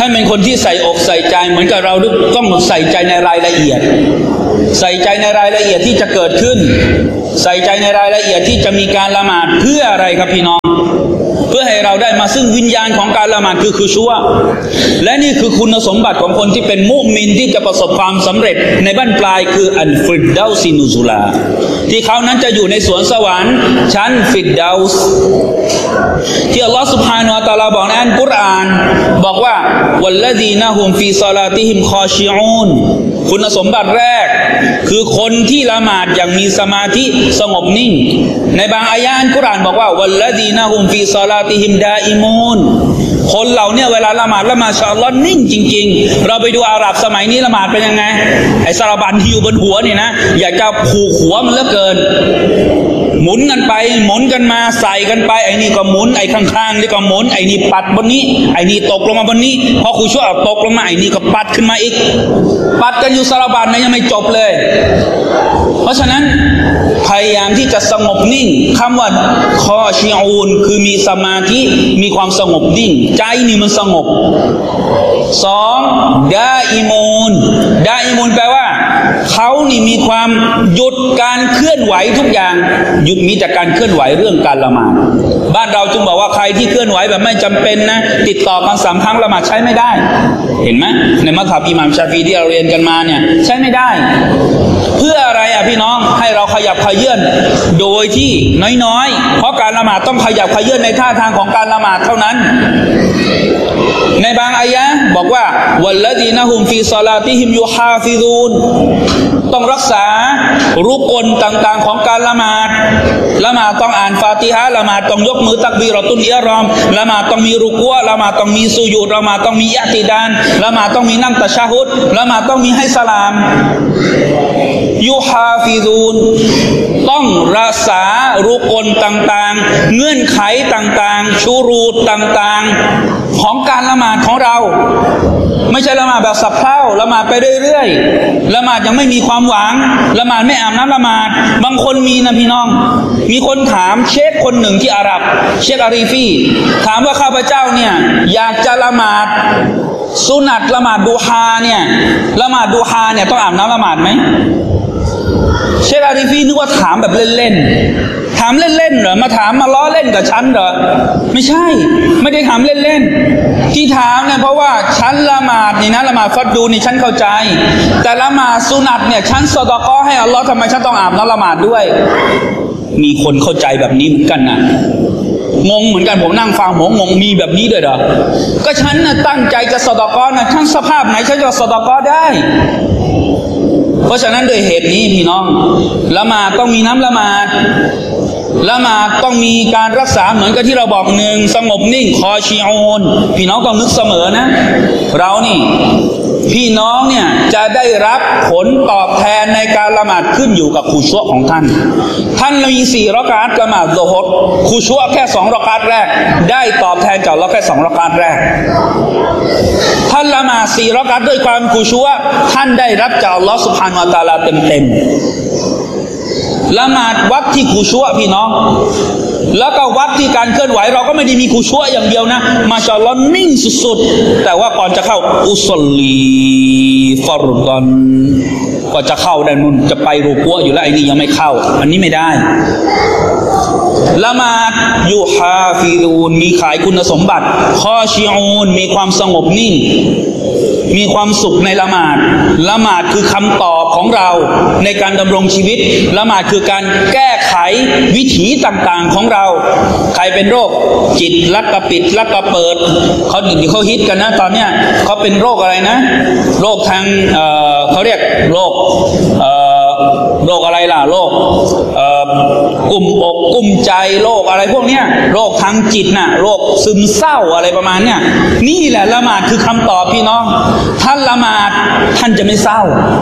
ท่านเป็นคนที่ใส่อกใส่ใจเหมือนกับเราต้องใส่ใจในรายละเอียดใส่ใจในรายละเอียดที่จะเกิดขึ้นใส่ใจในรายละเอียดที่จะมีการละหมาดเพื่ออะไรครับพี่น้องเพื่อให้เราได้มาซึ่งวิญญาณของการละหมาดคือคือชัวและนี่คือคุณสมบัติของคนที่เป็นมุมินที่จะประสบความสำเร็จในบั้นปลายคืออันฟิรดาวซินุซุลาที่เขานั้นจะอยู่ในสวนสวรรค์ชั้นฟิรดาวส์ที่อัลลอฮฺซุบฮานะฮูวะตะอาลาบอกในอัลกุรอานบอกว่าวัลลซีนะฮุมฟีศอลาติฮิมคอชิอูนคุณสมบัติแรกคือคนที่ละหมาดอย่างมีสมาธิสงบนิ่งในบางอายะห์อัลกุรอานบอกว่าวัลลซีนะฮุมฟีศอลาติฮิมดาอิมูนคนเหล่านี้เวลาละหมาดละหมาดชาอัลลอฮ์นิ่งจริงๆเราไปดูอาหรับสมัยนี้ละหมาดเป็นยังไงไอ้สารบัญที่อยู่บนหัวนี่นะอยากจะผูกหัวมันเหลือเกินหมุนกันไปหมุนกันมาใส่กันไปไอ้นี่ก็หมุนไอ้ข้างๆนี่ก็หมุนไอ้นี่ปัดบนนี้ไอ้นี่ตกลงมาบนนี้พอครูชั่วตกลงมาไอ้นี่ก็ปัดขึ้นมาอีกปัดกันอยู่สารบัญนะยังไม่จบเลยเพราะฉะนั้นพยายามที่จะสงบนิ่งคำว่าคอชิอูนคือมีสมาธิมีความสงบนิ่งใจนี่มันสงบสองดาอิมูนดาอิมูนแปลว่าเขานี่มีความหยุดการเคลื่อนไหวทุกอย่างหยุดมีแต่การเคลื่อนไหวเรื่องการละหมาดบ้านเราจึงบอกว่าใครที่เคลื่อนไหวแบบไม่จำเป็นนะติดต่อกันสามครั้งละหมาดใช้ไม่ได้เห็นไหมในมัธยมอิหม่ามชาฟีที่เราเรียนกันมาเนี่ยใช้ไม่ได้เพื่ออะไรอ่ะพี่น้องให้เราขยับขยื่นโดยที่น้อยๆเพราะการละหมาดต้องขยับขยื่นในท่าทางของการละหมาดเท่านั้นในบางอายะห์บอกว่าวัลลซีนะฮุมฟีศอลาติฮิมยูฮาฟิซูนต้องรักษารุกลต่างๆของการละหมาดละหมาดต้องอ่านฟาติฮะห์ละหมาดต้องยกมือตักบีเราะตุลอิหรอมละหมาดต้องมีรุกูอ์ละหมาดต้องมีซุญูดละหมาดต้องมีอิอ์ติดานละหมาดต้องมีนั่งตะชะฮุดละหมาดต้องมีให้สลามยูฮาฟิซูนต้องรักษารุกลต่างๆเงื่อนไขต่างๆชูรูตต่างๆของการละหมาดของเราไม่ใช่ละหมาดแบบสับเพร่าละหมาดไปเรื่อยๆละหมาดยังไม่มีความหวังละหมาดไม่อาบน้ำละหมาดบางคนมีนะพี่น้องมีคนถามเชคคนหนึ่งที่อาหรับเชคอารีฟีถามว่าข้าพเจ้าเนี่ยอยากจะละหมาดสุนัตละหมาดดูฮาเนี่ยละหมาดดูฮาเนี่ยต้องอาบน้ำละหมาดไหมเชคอารีฟีนึกว่าถามแบบเล่นๆถามเล่นๆเหรอมาถามมาล้อเล่นกับฉันเหรอไม่ใช่ไม่ได้ถามเล่นๆที่ถามเนี่ยเพราะว่าฉันละหมาดนี่นะละหมาดฟัรดูนี่ฉันเข้าใจแต่ละหมาดสุนัตเนี่ยฉันซอดาเกาะห์ให้อัลลอฮ์ทำไมฉันต้องอาบน้ำละหมาดด้วยมีคนเข้าใจแบบนี้เหมือนกันนะงงเหมือนกันผมนั่งฟังผมงงมีแบบนี้ด้วยเหรอก็ฉันน่ะตั้งใจจะซอดาเกาะห์นะฉันสภาพไหนฉันจะซอดาเกาะห์ได้เพราะฉะนั้นโดยเหตุนี้พี่น้องละหมาดต้องมีน้ำละหมาดละหมาดต้องมีการรักษาเหมือนกับที่เราบอกหนึ่งสงบนิ่งคอชิอูนพี่น้องต้องนึกเสมอนะเรานี่พี่น้องเนี่ยจะได้รับผลตอบแทนในการละหมาดขึ้นอยู่กับคุชัวของท่านท่านมีสี่รอกาตละหมาดซุฮรคุชัวแค่สองรอกาตแรกได้ตอบแทนจากอัลเลาะห์แค่สองรอกาตแรกท่านละหมาดสี่รอกาตด้วยความคุชัวท่านได้รับจากอัลเลาะห์ซุบฮานะฮูวะตะอาลาเต็มๆละหมาดวัดที่คุชัวพี่น้องแล้วก็วัดที่การเคลื่อนไหวเราก็ไม่ได้มีคุชัวอย่างเดียวนะมาชาอัลลอฮ์นิ่งสุดๆแต่ว่าก่อนจะเข้าอุศลีฟารฎอนก็จะเข้าได้นู่นจะไปรุกูอ์อยู่แล้วไอ้นี่ยังไม่เข้าอันนี้ไม่ได้ละหมาดยูฮาฟิรูนมีขายคุณสมบัติคอชิอูนมีความสงบนิ่งมีความสุขในละหมาดละหมาดคือคำตอบของเราในการดำรงชีวิตละหมาดคือการแก้ไขวิถีต่างๆของเราใครเป็นโรคจิตลักกระปิดลักกระเปิดเขาเดี๋ยวเขาฮิตกันนะตอนเนี้ยเขาเป็นโรคอะไรนะโรคทางเอ่อเขาเรียกโรคเอ่อโรคอะไรล่ะโรคเอ่อกลุ่มอกกลุ่มใจโรคอะไรพวกเนี้ยโรคทางจิตน่ะโรคซึมเศร้าอะไรประมาณเนี้ยนี่แหละละหมาดคือคำตอบพี่น้องท่านละหมาดท่านจะไม่เศร้า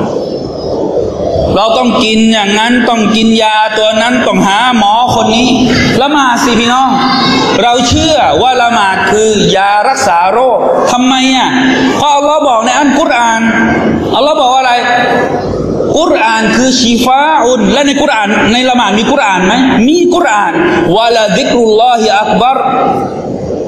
เราต้องกินอย่างนั้นต้องกินยาตัวนั้นต้องหาหมอคนนี้ละหมาดสิพี่น้องเราเชื่อว่าละหมาดคือยารักษาโรคทำไมอ่ะเพราะอัลลอฮ์บอกในอัลกุรอานอัลลอฮ์บอกว่าอะไรกุรอานคือชีฟาอุนและในกุรอานในละหมาดมีกุรอานไหมมีกุรอานวะลาซิกรุลลอฮิอักบัร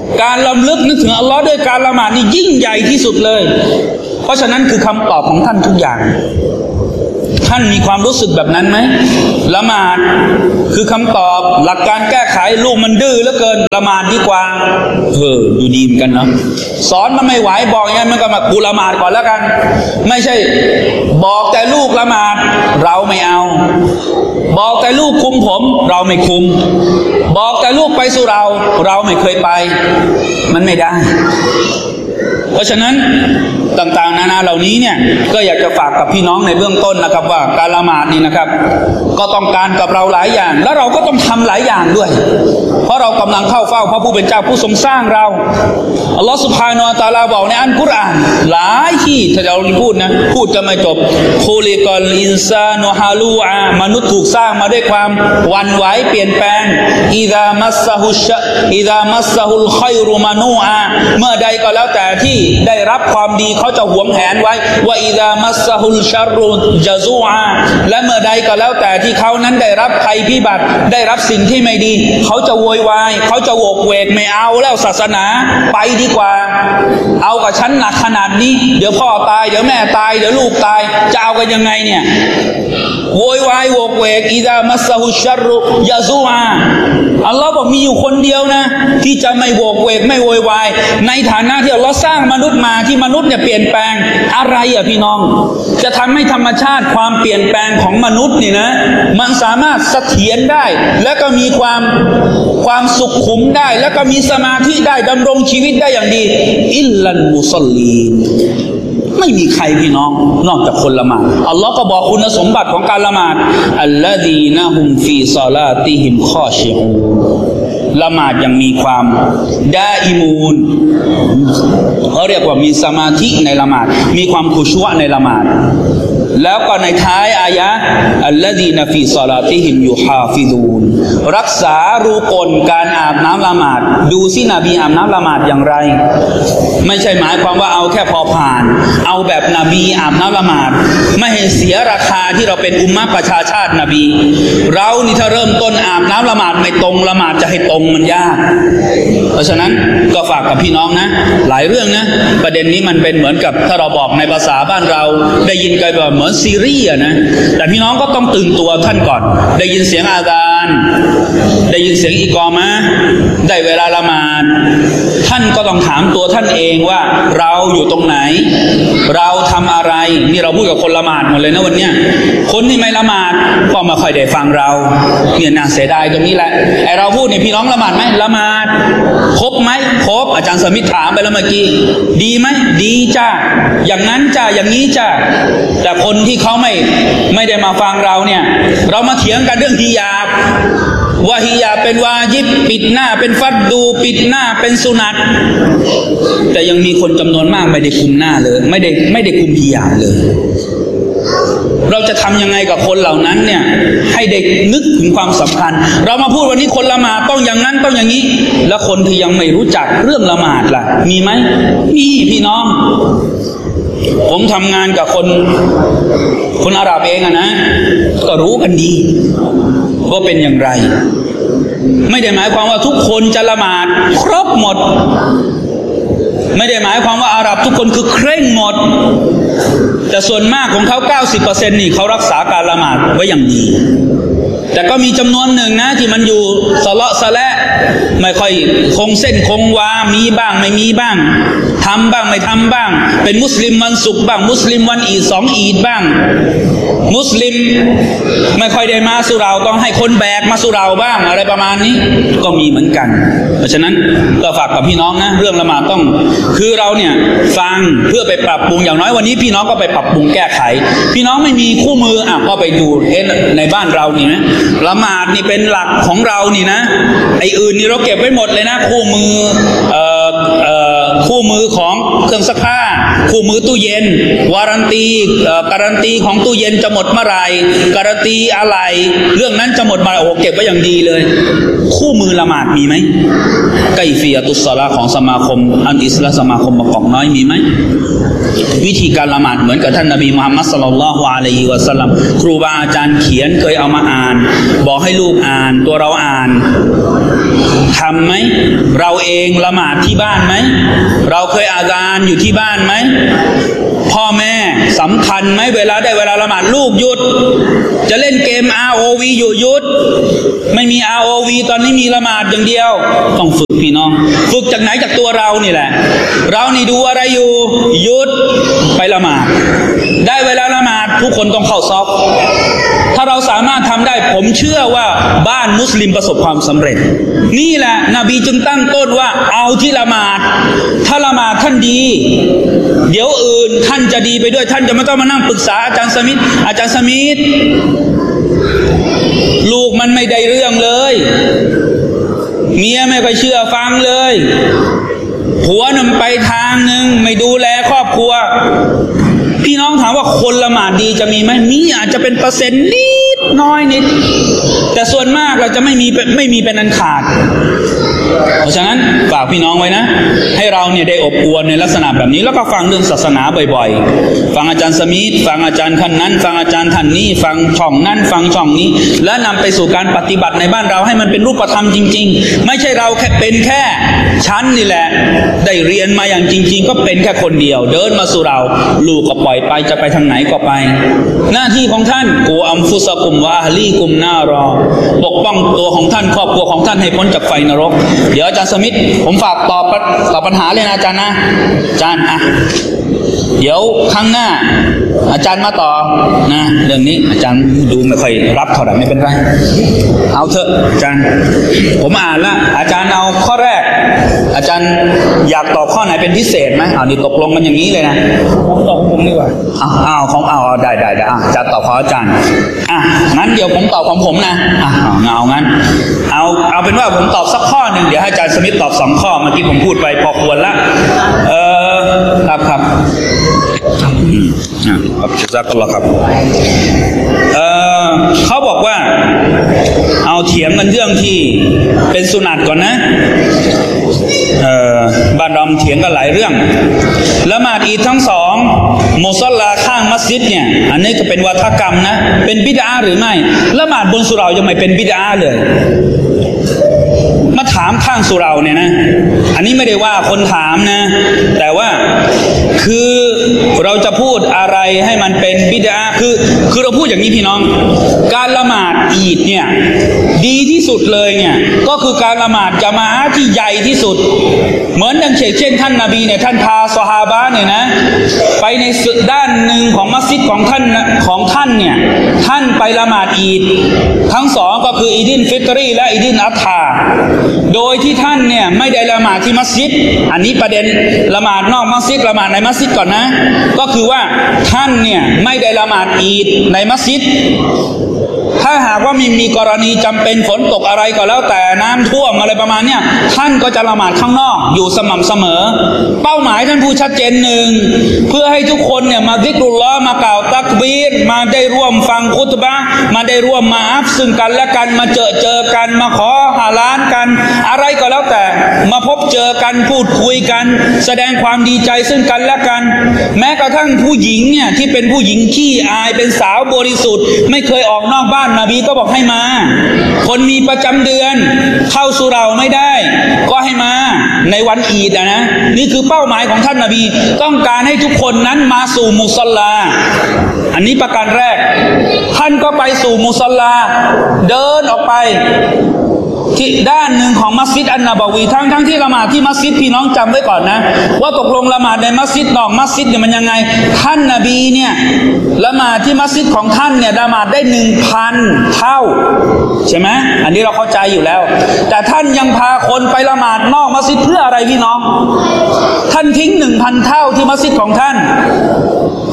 การลำลึกนึกถึงอัลลอฮ์ด้วยการละหมาดนี่ยิ่งใหญ่ที่สุดเลยเพราะฉะนั้นคือคำตอบของท่านทุกอย่างท่านมีความรู้สึกแบบนั้นไหมละหมาดคือคำตอบหลักการแก้ไขลูกมันดื้อเหลือเกินละหมาดดีกว่าเออดูดีเหมือนกันเนาะสอนมันไม่ไหวบอกอย่างนั้นมันก็มากูละหมาดก่อนแล้วกันไม่ใช่บอกแต่ลูกละหมาดเราไม่เอาบอกแต่ลูกคุมผมเราไม่คุมบอกแต่ลูกไปสู่เราเราไม่เคยไปมันไม่ได้เพราะฉะนั้นต่างๆนานาเหล่านี้เนี่ยก็อยากจะฝากกับพี่น้องในเบื้องต้นนะครับว่าการละหมาดนี่นะครับก็ต้องการกับเราหลายอย่างแล้วเราก็ต้องทำหลายอย่างด้วยเพราะเรากำลังเข้าเฝ้าพระผู้เป็นเจ้าผู้ทรงสร้างเราอัลลอฮฺซุบฮานะฮูวะตะอาลาบอกในอัลกุรอานหลายที่ถ้าเราพูดนะพูดจะไม่จบคุลิกัลอินซานุฮาลูอามนุษย์ถูกสร้างมาด้วยความหวั่นไหวเปลี่ยนแปลงอิซามัสซะฮุชอิซามัสซะฮุลค็อยรุมานูอาเมื่อใดก็แล้วแต่ที่ได้รับความดีเขาจะหวงแหนไว้ว่าอิซามัสซะฮุลชัรรุจาซูอาและเมื่อใดก็แล้วแต่ที่เขานั้นได้รับภัยพิบัติได้รับสิ่งที่ไม่ดีเขาจะโวยวายเขาจะโวกเวกไม่เอาแล้วศาสนาไปดีกว่าเอากับฉันหนักขนาดนี้เดี๋ยวพ่อตายเดี๋ยวแม่ตายเดี๋ยวลูกตายจะเอากันยังไงเนี่ยโวยวายโวกเวกอิซามัสซะฮุชัรรุยาซูอาอัลลอฮ์บอกมีอยู่คนเดียวนะที่จะไม่โวกเวกไม่โวยวายในฐานะที่อัลลอฮ์สร้างมนุษย์มาที่มนุษย์เนี่ยเปลี่ยนแปลงอะไรอ่ะพี่น้องจะทำให้ธรรมชาติความเปลี่ยนแปลงของมนุษย์นี่นะมันสามารถเสถียรได้และก็มีความความสุขขุมได้แล้วก็มีสมาธิได้ดำรงชีวิตได้อย่างดีอิลลัลมุศอลลีนไม่มีใครพี่น้องนอกจากคนละหมาดอัลลอฮ์ก็บอกคุณสมบัติของการละหมาดอัลลอฮีนะฮุมฟีศอลาติฮิมคอชิอูละหมาดยังมีความดาอิมูนเขาเรียกว่ามีสมาธิในละหมาดมีความคุชัวในละหมาดแล้วก็ในท้ายอายะอัลลอฮีนะฟีศอลาติฮิมยูฮาฟิซูนรักษารูกลการอาบน้ำละหมาดดูสินบีอาบน้ำละหมาดอย่างไรไม่ใช่หมายความว่าเอาแค่พอผ่านเอาแบบนบีอาบน้ำละหมาดไม่ให้เสียราคาที่เราเป็นอุมมะประชาชาตินบีเรานี่ถ้าเริ่มต้นอาบน้ำละหมาดไม่ตรงละหมาดจะให้ตรงมันยากเพราะฉะนั้นก็ฝากกับพี่น้องนะหลายเรื่องนะประเด็นนี้มันเป็นเหมือนกับถ้าเราบอกในภาษาบ้านเราได้ยินกันแบบเหมือนซีรีส์นะแต่พี่น้องก็ต้องตื่นตัวท่านก่อนได้ยินเสียงอาซานได้ยินเสียงอิกอมะห์ได้เวลาละหมาดท่านก็ต้องถามตัวท่านเองว่าเราอยู่ตรงไหนเราทำอะไรนี่เราพูดกับคนละหมาดหมดเลยนะวันเนี้ยคนที่ไม่ละหมาดก็ไม่ค่อยได้ฟังเราเนี่ยน่าเสียดายตรงนี้แหละไอเราพูดเนี่ยพี่น้องละหมาดไหมละหมาดครบไหมครบอาจารย์สมิทธถามไปแล้วเมื่อกี้ดีไหมดีจ้าอย่างนั้นจ้าอย่างนี้จ้าแต่คนที่เขาไม่ไม่ได้มาฟังเราเนี่ยเรามาเถียงกันเรื่องฮิญาบว่าฮิญาบเป็นวาญิบปิดหน้าเป็นฟัดดูปิดหน้าเป็นสุนัตแต่ยังมีคนจำนวนมากไม่ได้คุมหน้าเลยไม่ได้ไม่ได้คุมฮิญาบเลยเราจะทำยังไงกับคนเหล่านั้นเนี่ยให้เด็กนึกถึงความสำคัญเรามาพูดวันนี้คนละหมาดต้องอย่างนั้นต้องอย่างนี้แล้วคนที่ยังไม่รู้จักเรื่องละหมาดล่ะมีไหมมีพี่น้องผมทำงานกับคนคนอาหรับเองอะนะก็รู้กันดีว่าเป็นอย่างไรไม่ได้หมายความว่าทุกคนจะละหมาดครบหมดไม่ได้หมายความว่าอาหรับทุกคนคือเคร่งหมดแต่ส่วนมากของเขา เก้าสิบเปอร์เซ็นต์ นี่เขารักษาการละหมาดไว้อย่างดีแต่ก็มีจำนวนหนึ่งนะที่มันอยู่สะเลาะสะและไม่ค่อยคงเส้นคงวามีบ้างไม่มีบ้างทำบ้างไม่ทำบ้างเป็นมุสลิมวันศุกร์บ้างมุสลิมวันอีดสองอีดบ้างมุสลิมไม่ค่อยได้มาสุเราต้องให้คนแบกมาสุเราบ้างอะไรประมาณนี้ก็มีเหมือนกันเพราะฉะนั้นก็ฝากกับพี่น้องนะเรื่องละหมาดต้องคือเราเนี่ยฟังเพื่อไปปรับปรุงอย่างน้อยวันนี้พี่น้องก็ไปปรับปรุงแก้ไขพี่น้องไม่มีคู่มืออ่ะก็ไปดูเอ๊ะในบ้านเรานี่นะละหมาดนี่เป็นหลักของเรานี่นะไอ้อื่นนี่เราเก็บไว้หมดเลยนะคู่มือเอ่อเอ่อคู่มือของเครื่องซักผ้าคู่มือตู้เย็นวารันตีการันตีของตู้เย็นจะหมดเมื่อไหร่การันตีอะไรเรื่องนั้นจะหมดมาโอ้เก็บไว้อย่างดีเลยคู่มือละหมาดมีไหมไกฟียะตุสศอลาของสมาคมอันอิสลามสมาคมมะกอกน้อยมีไหมวิธีการละหมาดเหมือนกับท่านนบีมุฮัมมัดศ็อลลัลลอฮุอะลัยฮิวะซัลลัมครูบาอาจารย์เขียนเคยเอามาอ่านบอกให้ลูกอ่านตัวเราอ่านทำไหมเราเองละหมาดที่บ้านไหมเราเคยอาซานอยู่ที่บ้านไหมพ่อแม่สำคัญไหมเวลาได้เวลาละหมาดลูกหยุดจะเล่นเกม อาร์ โอ วี อยู่หยุดไม่มี อาร์ โอ วี ตอนนี้มีละหมาดอย่างเดียวต้องฝึกพี่น้องฝึกจากไหนจากตัวเรานี่แหละเรานี่ดูอะไรอยู่หยุดไปละหมาดได้เวลาละหมาดทุกคนต้องเข้าซอฟถ้าเราสามารถทำได้ผมเชื่อว่าบ้านมุสลิมประสบความสำเร็จนี่แหละนบีจึงตั้งต้นว่าเอาที่ละหมาดถ้าละหมาดท่านดีเดี๋ยวอื่นท่านจะดีไปด้วยท่านจะไม่ต้องมานั่งปรึกษาอาจารย์สมิธอาจารย์สมิธลูกมันไม่ได้เรื่องเลยเมียไม่ค่อยเชื่อฟังเลยผัวนำไปทางหนึ่งไม่ดูแลครอบครัวพี่น้องถามว่าคนละหมาดดีจะมีไหมมีอาจจะเป็นเปอร์เซ็นต์นิดน้อยนิดแต่ส่วนมากเราจะไม่มีไม่มีเป็นอันขาดเพราะฉะนั้นฝากพี่น้องไว้นะให้เราเนี่ยได้อบอวลในลักษณะแบบนี้แล้วก็ฟังเรื่องศาสนาบ่อยๆฟังอาจารย์สมิธฟังอาจารย์ท่านนั้นฟังอาจารย์ท่านนี้ฟังช่องนั้นฟังช่องนี้และนำไปสู่การปฏิบัติในบ้านเราให้มันเป็นรูปธรรมจริงๆไม่ใช่เราแค่เป็นแค่ชั้นนี่แหละได้เรียนมาอย่างจริงๆก็เป็นแค่คนเดียวเดินมาสู่เราลูกก็ปล่อยไปจะไปทางไหนก็ไปหน้าที่ของท่านกูอัมฟุสกุมวะอะลีกุมนารอปกป้องตัวของท่านครอบครัวของท่านให้พ้นจากไฟนรกเดี๋ยวอาจารย์สมิธผมฝากตอบตอบปัญหาเลยนะอาจารย์นะอาจารย์อ่ะเดี๋ยวครั้งหน้าอาจารย์มาต่อนะเรื่องนี้อาจารย์ดูไม่ค่อยรับเท่าไหร่ไม่เป็นไรเอาเถอะอาจารย์ผมอ่านละอาจารย์เอาข้อแรกอาจารย์อยากตอบข้อไหนเป็นพิเศษไหมเอานี่ตกลงกันอย่างนี้เลยนะผมตอบของผมดีกว่าอ้าวอ้าวของเอาได้ได้ได้อาจารย์ตอบของอาจารย์อ่ะงั้นเดี๋ยวผมตอบของผมนะอ่ะเอางั้นเอาเอาเป็นว่าผมตอบสักข้อหนึ่งเดี๋ยวให้อาจารย์สมิธตอบสองข้อเมื่อกี้ผมพูดไปพอควรละเออครับครับอืมอ่ะครับจะซักกันหรอครับเออเขาบอกว่าเอาเถียงกันเรื่องที่เป็นสุนัตก่อนนะเออบ้านเราเถียงกันหลายเรื่องละหมาดอีดทั้งสองมุศอลลาข้างมัสยิดเนี่ยอันนี้ก็เป็นวัฒกรรมนะเป็นบิดาหรือไม่ละหมาดบนสุเหร่ายังไม่เป็นบิดาเลยมาถามข้างสุเหร่าเนี่ยนะอันนี้ไม่ได้ว่าคนถามนะแต่ว่าคือเราจะพูดอะไรให้มันเป็นบิดาคือคือเราพูดอย่างนี้พี่น้องการละหมาดอีดเนี่ยดีที่สุดเลยเนี่ยก็คือการละหมาดจะมาที่ใหญ่ที่สุดเหมือนดังเช่นท่านนบีเนี่ยท่านพาซอฮาบะห์เนี่ยนะไปในสุดด้านหนึ่งของมัสยิดของท่านของท่านเนี่ยท่านไปละหมาดอีดทั้งสองก็คืออีดินฟิตรีและอีดินอัฏฐาโดยที่ท่านเนี่ยไม่ได้ละหมาดที่มัสยิดอันนี้ประเด็นละหมาดนอกมัสยิดละหมาดในมัสยิดก่อนนะก็คือว่าท่านเนี่ยไม่ได้ละหมาดอีดในมัสยิดถ้าหากว่ามีมีกรณีจำเป็นฝนตกอะไรก็แล้วแต่น้ำท่วมอะไรประมาณเนี้ยท่านก็จะละหมาดข้างนอกอยู่สม่ำเสมอเป้าหมายท่านพูดชัดเจนหนึ่งเพื่อให้ทุกคนเนี่ยมาซิกรุลลอฮ์มากล่าวตักบีรมาได้ร่วมฟังคุตบะห์มาได้ร่วมมาอัฟซึ่งกันและกันมาเจอเจอกันมาขอฮาลาลกันอะไรก็แล้วแต่มาพบเจอกันพูดคุยกันแสดงความดีใจซึ่งกันและกันแม้กระทั่งผู้หญิงเนี่ยที่เป็นผู้หญิงขี้อายเป็นสาวบริสุทธิ์ไม่เคยออกนอกบ้านนบีก็บอกให้มาคนมีประจำเดือนเข้าสุเหร่าไม่ได้ก็ให้มาในวันอีดนะนี่คือเป้าหมายของท่านนบีต้องการให้ทุกคนนั้นมาสู่มุศอลลาอันนี้ประการแรกท่านก็ไปสู่มุศอลลาเดินออกไปที่ด้านหนึ่งของมัสยิดอันนบวีทั้งทั้งที่ละหมาดที่มัสยิดพี่น้องจำไว้ก่อนนะว่าตกลงละหมาดในมัสยิดนอกมัสยิดเนี่ยมันยังไงท่านนบีเนี่ยละหมาดที่มัสยิดของท่านเนี่ยละหมาดได้หนึ่งพันเท่าใช่ไหมอันนี้เราเข้าใจอยู่แล้วแต่ท่านยังพาคนไปละหมาดนอกมัสยิดเพื่ออะไรพี่น้องท่านทิ้งหนึ่งพันเท่าที่มัสยิดของท่าน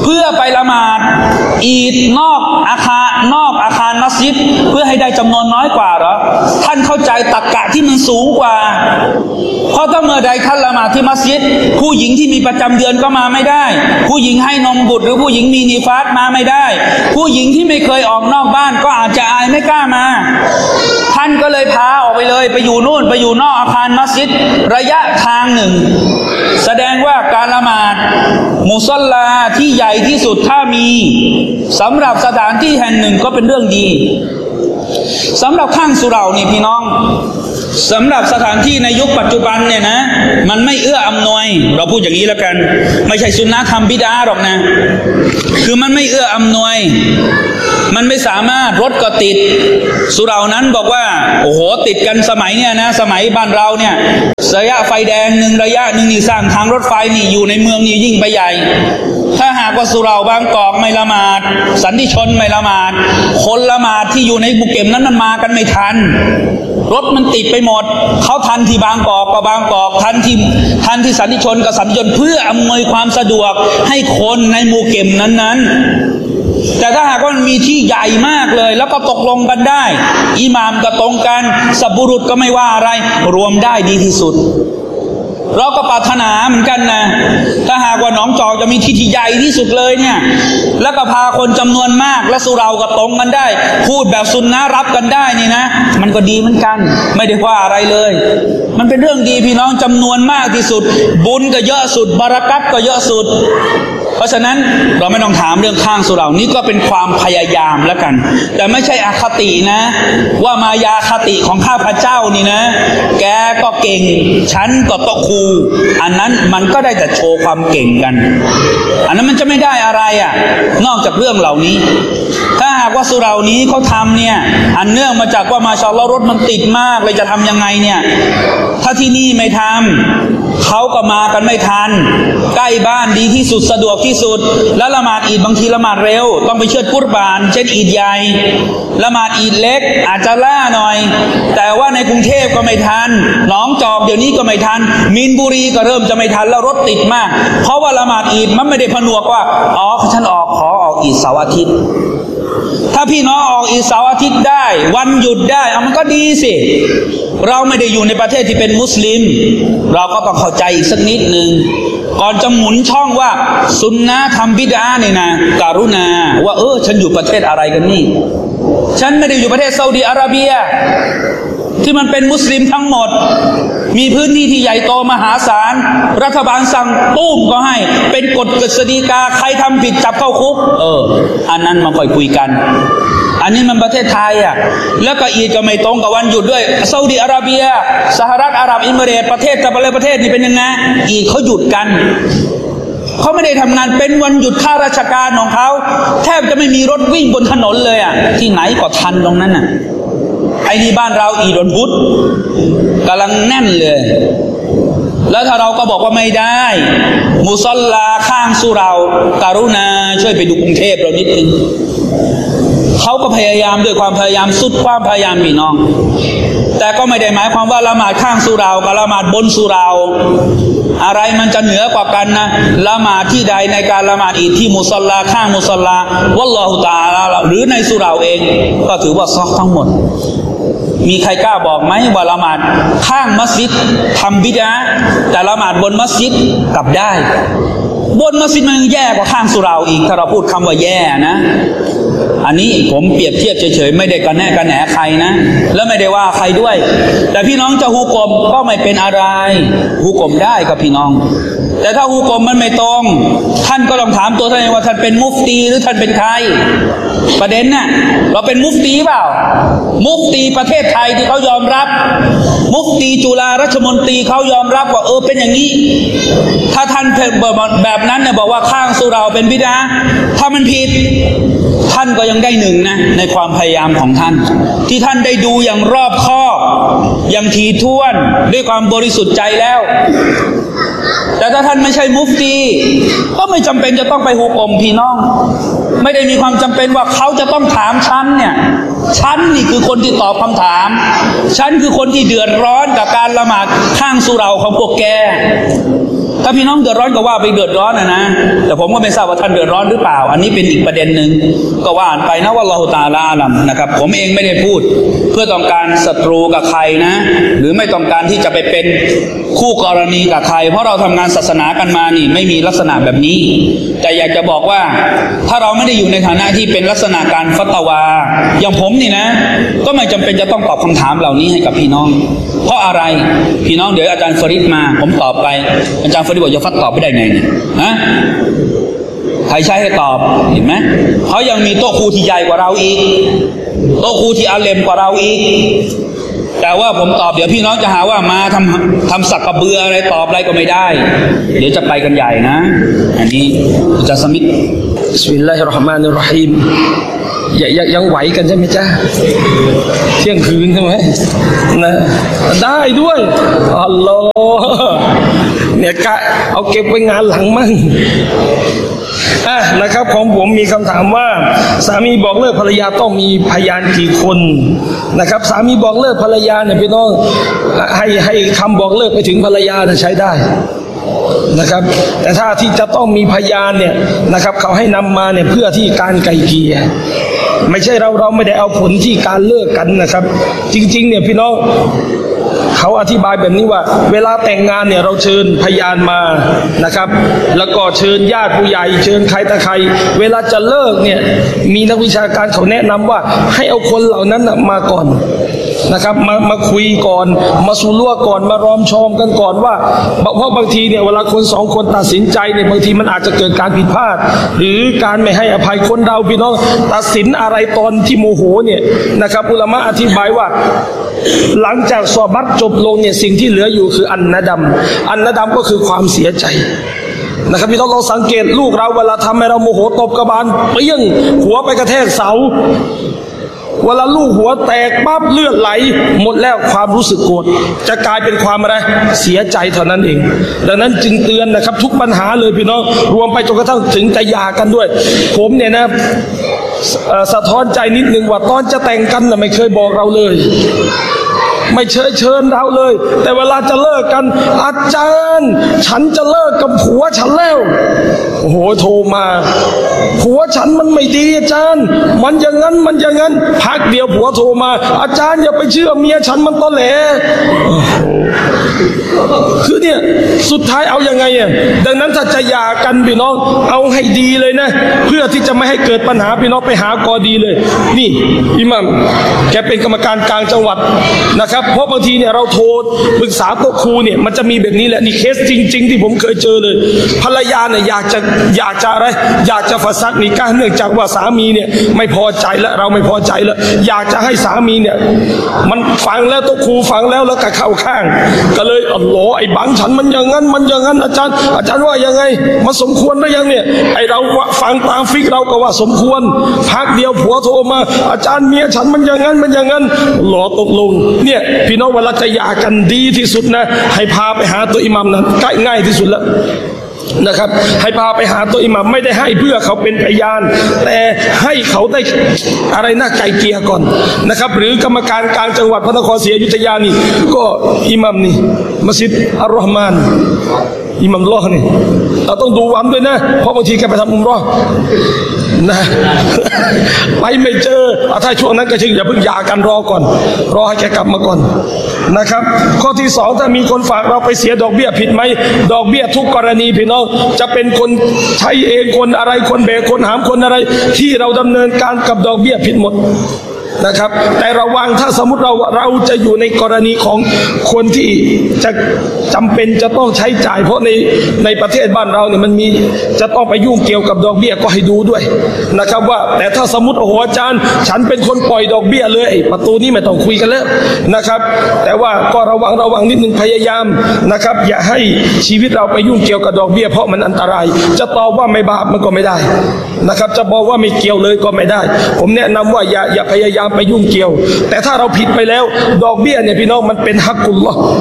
เพื่อไปละหมาดอีดนอกอาคารนอกอาคารมัสยิดเพื่อให้ได้จำนวนน้อยกว่าเหรอท่านเข้าใจตรรกะที่มันสูงกว่าเพราะถ้าเมื่อใดท่านละหมาดที่มัสยิดผู้หญิงที่มีประจำเดือนก็มาไม่ได้ผู้หญิงให้นมบุตรหรือผู้หญิงมีนิฟาสมาไม่ได้ผู้หญิงที่ไม่เคยออกนอกบ้านก็อาจจะอายไม่กล้ามาท่านก็เลยพาออกไปเลยไปอยู่นู่นไปอยู่นอกอาคารมัสยิดระยะทางหนึ่งแสดงว่าการละหมาดมุศอลลาที่ใหญ่ที่สุดถ้ามีสำหรับสถานที่แห่งหนึ่งก็เป็นเรื่องดีสำหรับข้างสุเหร่านี่พี่น้องสำหรับสถานที่ในยุคปัจจุบันเนี่ยนะมันไม่เอื้ออำนวยเราพูดอย่างนี้แล้วกันไม่ใช่สุนนะทำบิดาหรอกนะคือมันไม่เอื้ออำนวยมันไม่สามารถรถก็ติดสุเหร่านั้นบอกว่าโอ้โหติดกันสมัยเนี่ยนะสมัยบ้านเราเนี่ยระยะไฟแดงหนึ่งระยะหนึ่งนี่สร้างทางรถไฟนี่อยู่ในเมืองนี่ยิ่งไปใหญ่ถ้าหากว่าสุเหร่าบางกอกไม่ละหมาดสันติชนไม่ละหมาดคนละหมาดที่อยู่ในบุกเก็มนั้นมันมากันไม่ทันรถมันติดไปหมดเขาทันที่บางกอกกับบางกอกทันที่ทันที่สันติชนกับสันติชนเพื่ออำนวยความสะดวกให้คนในหมู่เก็มนั้นๆแต่ถ้าหากว่ามันมีที่ใหญ่มากเลยแล้วก็ตกลงกันได้อิหม่ามก็ตรงกันสับบุรุษก็ไม่ว่าอะไรรวมได้ดีที่สุดเราก็ปรารถนาเหมือนกันนะถ้าหากว่าหนองจอกจะมีที่ที่ใหญ่ที่สุดเลยเนี่ยแล้วก็พาคนจำนวนมากและสุเราก็ตรงกันได้พูดแบบซุนนะห์รับกันได้นี่นะมันก็ดีเหมือนกันไม่ได้ว่าอะไรเลยมันเป็นเรื่องดีพี่น้องจำนวนมากที่สุดบุญก็เยอะสุดบารักัตก็เยอะสุดเพราะฉะนั้นเราไม่ต้องถามเรื่องข้างสุเหร่านี้ก็เป็นความพยายามแล้วกันแต่ไม่ใช่อคตินะว่ามายาคติของข้าพเจ้านี่นะแกก็เก่งฉันก็ตะคูอันนั้นมันก็ได้แต่โชว์ความเก่งกันอันนั้นมันจะไม่ได้อะไรอ่ะนอกจากเรื่องเหล่านี้ถ้าหากว่าสุเหร่านี้เขาทำเนี่ยอันเนื่องมาจากว่ามาชาอัลลอฮ์รถมันติดมากเลยจะทำยังไงเนี่ยถ้าที่นี่ไม่ทำเขาก็มากันไม่ทันใกล้บ้านดีที่สุดสะดวกที่สุดแล้วละหมาดอีดบางทีละหมาดเร็วต้องไปเชิดกุรบานเช่นอีดใหญ่ละหมาดอีดเล็กอาจจะล่าหน่อยแต่ว่าในกรุงเทพก็ไม่ทันหนองจอกเดี๋ยวนี้ก็ไม่ทันมีนบุรีก็เริ่มจะไม่ทันแล้วรถติดมากเพราะว่าละหมาดอีดมันไม่ได้ผนวกว่าอ๋อฉันออกขอออกอีดเสาร์อาทิตย์ถ้าพี่น้องออกอีดเสาร์อาทิตย์ได้วันหยุดได้เอามันก็ดีสิเราไม่ได้อยู่ในประเทศที่เป็นมุสลิมเราก็ต้องเข้าใจอีกสักนิดหนึ่งก่อนจะหมุนช่องว่าซุนนะห์ทำบิดาเนี่ยนะการุณาว่าเออฉันอยู่ประเทศอะไรกันนี่ฉันไม่ได้อยู่ประเทศซาอุดิอาระเบียที่มันเป็นมุสลิมทั้งหมดมีพื้นที่ที่ใหญ่โตมหาศาลรัฐบาลสั่งตุ้มก็ให้เป็นกฎกฤษฎีกาใครทำผิดจับเข้าคุกเอออันนั้นมาค่อยคุยกันอันนี้มันประเทศไทยอ่ะแล้วก็อีดก็ไม่ตรงกับวันหยุดด้วยซาอุดิอาระเบียสหรัฐอาหรับเอมิเรตส์ประเทศแต่ละประเทศนี่เป็นยังไงอีดเขาหยุดกันเขาไม่ได้ทำงานเป็นวันหยุดข้าราชการของเขาแทบจะไม่มีรถวิ่งบนถนนเลยอ่ะที่ไหนก็ทันตรงนั้นน่ะไอ้นี่บ้านเราอีดวันพุธกำลังแน่นเลยแล้วถ้าเราก็บอกว่าไม่ได้มุศอลลาข้างสุเราการุณาช่วยไปดูกรุงเทพเรานิดนึงเขาก็พยายามด้วยความพยายามสุดความพยายามมีน้องแต่ก็ไม่ได้หมายความว่าละหมาดข้างสุเรากับละหมาดบนสุเราอะไรมันจะเหนือกว่ากันนะละหมาดที่ใดในการละหมาดอีดที่มุศอลลาข้างมุศอลลาวัลลอฮุตะอาลาหรือในสุเราเองก็ถือว่าซอฮ์ทั้งหมดมีใครกล้าบอกไหมว่าละหมาดข้างมัสยิดทำบิดาแต่ละหมาดบนมัสยิดกลับได้บนมัสยิดมันแย่กว่าข้างสุเราอีกถ้าเราพูดคำว่าแย่นะอันนี้ผมเปรียบเทียบเฉยๆไม่ได้กันแน่กันแหนใครนะแล้วไม่ได้ว่าใครด้วยแต่พี่น้องจะฮูกลมก็ไม่เป็นอะไรฮูกลมได้กับพี่น้องแต่ถ้าฮูกลมมันไม่ตรงท่านก็ต้องถามตัวท่านเองว่าท่านเป็นมุฟตีหรือท่านเป็นใครประเด็นน่ะเราเป็นมุฟตีเปล่ามุฟตีประเทศไทยที่เขายอมรับมุฟตีจุฬาราชมนตรีเขายอมรับว่าเออเป็นอย่างนี้ถ้าท่านแบบนั้นเนี่ยบอกว่าข้างสุเราเป็นบิดาถ้ามันผิดท่านก็ยังได้หนึ่งนะในความพยายามของท่านที่ท่านได้ดูอย่างรอบคอบอย่างถี่ถ้วนด้วยความบริสุทธิ์ใจแล้วแต่ถ้าท่านไม่ใช่มุฟตีก็ไม่จำเป็นจะต้องไปหุกอมพี่น้องไม่ได้มีความจำเป็นว่าเขาจะต้องถามฉันเนี่ยฉันนี่คือคนที่ตอบคำถามฉันคือคนที่เดือดร้อนกับการละหมาดข้างสุเราของพวกแกถ้าพี่น้องเดือดร้อนก็ว่าไปเดือดร้อนนะนะแต่ผมก็ไม่ทราบว่าท่านเดือดร้อนหรือเปล่าอันนี้เป็นอีกประเด็นหนึ่งก็ว่าไปนะว่าอัลลอฮฺตะอาลาอาลัมนะครับผมเองไม่ได้พูดเพื่อต้องการศัตรูกับใครนะหรือไม่ต้องการที่จะไปเป็นคู่กรณีกับใครเพราะเราทำงานศาสนากันมานี่ไม่มีลักษณะแบบนี้แต่อยากจะบอกว่าถ้าเราไม่ได้อยู่ในฐานะที่เป็นลักษณะการฟัตวาอย่างผมนี่นะก็ไม่จำเป็นจะต้องตอบคำถามเหล่านี้ให้กับพี่น้องเพราะอะไรพี่น้องเดี๋ยวอาจารย์ฟริดมาผมตอบไปอาจารย์ฟริดบอกจะฟัดตอบไม่ได้ไงเนี่ยฮะใครใช้ให้ตอบเห็นไหมเขายังมีโต๊ะครูที่ใหญ่กว่าเราอีกโต๊ะครูที่อาเลมกว่าเราอีกแต่ว่าผมตอบเดี๋ยวพี่น้องจะหาว่ามาทำทำสักกระเบืออะไรตอบอะไรก็ไม่ได้เดี๋ยวจะไปกันใหญ่นะอันนี้อาจารย์สมิทธิ์บิสมิลลาฮิรเราะห์มานิรเราะฮีมยังยังไหวกันใช่ไหมจ๊ะเที่ยงคืนใช่ไหมนะได้ด้วยอัลลอฮ์เนี่ยกะเอาเก็บไว้งานหลังมั่งอ่ะนะครับของผมมีคำถามว่าสามีบอกเลิกภรรยาต้องมีพยานกี่คนนะครับสามีบอกเลิกภรรยาเนี่ยพี่น้องให้ให้คำบอกเลิกไปถึงภรรยาเนี่ยใช้ได้นะครับแต่ถ้าที่จะต้องมีพยานเนี่ยนะครับเขาให้นำมาเนี่ยเพื่อที่การไกลเกลี่ยไม่ใช่เราเราไม่ได้เอาผลที่การเลิกกันนะครับจริงๆเนี่ยพี่น้องเขาอธิบายแบบนี้ว่าเวลาแต่งงานเนี่ยเราเชิญพยานมานะครับแล้วก็เชิญญาติผู้ใหญ่เชิญใครแต่ใครเวลาจะเลิกเนี่ยมีนักวิชาการเขาแนะนำว่าให้เอาคนเหล่านั้นมาก่อนนะครับมามาคุยก่อนมาสูรั่วก่อนมารอมชอมกันก่อนว่าเพราะบางทีเนี่ยเวลาคนสองคนตัดสินใจเนี่ยบางทีมันอาจจะเกิดการผิดพลาดหรือการไม่ให้อภัยคนเราพี่น้องตัดสินอะไรตอนที่โมโหเนี่ยนะครับอุลามะอธิบายว่าหลังจากซอบัตจบลงเนี่ยสิ่งที่เหลืออยู่คืออันนะดัมอันนะดัมก็คือความเสียใจนะครับพี่น้องเราสังเกตลูกเราเวลาทำให้เราโมโหตบกระบาลเปี้ยงหัวไปกระแทกเสาเวลาลูกหัวแตกปั๊บเลือดไหลหมดแล้วความรู้สึกโกรธจะกลายเป็นความอะไรเสียใจเท่านั้นเองดังนั้นจึงเตือนนะครับทุกปัญหาเลยพี่น้องรวมไปจนกระทั่งถึงจะหย่ากันด้วยผมเนี่ยนะสะท้อนใจนิดนึงว่าตอนจะแต่งกันน่ะไม่เคยบอกเราเลยไม่เชิญเชิญเราเลยแต่เวลาจะเลิกกันอาจารย์ฉันจะเลิกกับผัวฉันแล้วโอ้โหโทรมาผัวฉันมันไม่ดีอาจารย์มันอย่างนั้นมันอย่างนั้นพักเดียวผัวโทรมาอาจารย์อย่าไปเชื่อเมียฉันมันตอแหลคือเนี่ยสุดท้ายเอายังไงอ่ะดังนั้นถ้าจะหย่ากันพี่น้องเอาให้ดีเลยนะเพื่อที่จะไม่ให้เกิดปัญหาพี่น้องไปหากอดีเลยนี่อิหม่ามแกเป็นกรรมการกลางจังหวัดนะครับเพราะบางทีเนี่ยเราโทรปรึกษาโต๊ะครูเนี่ยมันจะมีแบบนี้แหละนี่เคสจริงๆที่ผมเคยเจอเลยภรรยาเนี่ยอยากจะอยากจะอะไรอยากจะฟัซักนิกะห์เนื่องจากว่าสามีเนี่ยไม่พอใจแล้วเราไม่พอใจแล้วอยากจะให้สามีเนี่ยมันฟังแล้วโต๊ะครูฟังแล้วแล้วก็เข้าข้างก็เลยอัลลอฮ์ไอ้บังฉันมันอย่างนั้นมันอย่างนั้นอาจารย์อาจารย์ว่ายังไงมันสมควรหรือยังเนี่ยไอ้เราฟังตามฟิกเราก็ว่าสมควรพักเดียวผัวโทรมาอาจารย์เมียฉันมันอย่างนั้นมันอย่างนั้นหลอตกลงเนี่ยพี่น้องเวลาจะหย่ากันดีที่สุดนะให้พาไปหาตัวอิหมัมนั้นใกล้ง่ายที่สุดแล้วนะครับให้พาไปหาตัวอิหมัมไม่ได้ให้เพื่อเขาเป็นพยานแต่ให้เขาได้อะไรนะไกลเกลี่ยก่อนนะครับหรือกรรมการกลางจังหวัดพระนครศรีอยุธยานี่ก็อิหมัมนี่มัสยิดอัลรอฮ์มานอิหมัมล้อนี่เราต้องดูวันด้วยนะเพราะบางทีแกไปทำอุมเราะห์นะไปไม่เจอถ้าช่วงนั้นก็ถึงอย่าเพิ่งหย่ากันรอก่อนรอให้แกกลับมาก่อนนะครับข้อที่สองถ้ามีคนฝากเราไปเสียดอกเบี้ยผิดไหมดอกเบี้ยทุกกรณีพี่น้องจะเป็นคนใช้เองคนอะไรคนแบกคนหามคนอะไรที่เราดำเนินการกับดอกเบี้ยผิดหมดนะครับแต่ระวังถ้าสมมติเราเราจะอยู่ในกรณีของคนที่จะจำเป็นจะต้องใช้จ่ายเพราะในในประเทศบ้านเราเนี่ยมันมีจะต้องไปยุ่งเกี่ยวกับดอกเบี้ยก็ให้ดูด้วยนะครับว่าแต่ถ้าสมมติโอ้โหอาจารย์ฉันเป็นคนปล่อยดอกเบี้ยเลยประตูนี้ไม่ต้องคุยกันแล้วนะครับแต่ว่าก็ระวังระวังนิดนึงพยายามนะครับอย่าให้ชีวิตเราไปยุ่งเกี่ยวกับดอกเบี้ยเพราะมันอันตรายจะตอบว่าไม่บาปมันก็ไม่ได้นะครับจะบอกว่าไม่เกี่ยวเลยก็ไม่ได้ผมแนะนำว่าอย่าอย่าพยายามไปยุ่งเกี่ยวแต่ถ้าเราผิดไปแล้วดอกเบี้ยเนี่ยพี่น้องมันเป็นฮักกุลลอฮ์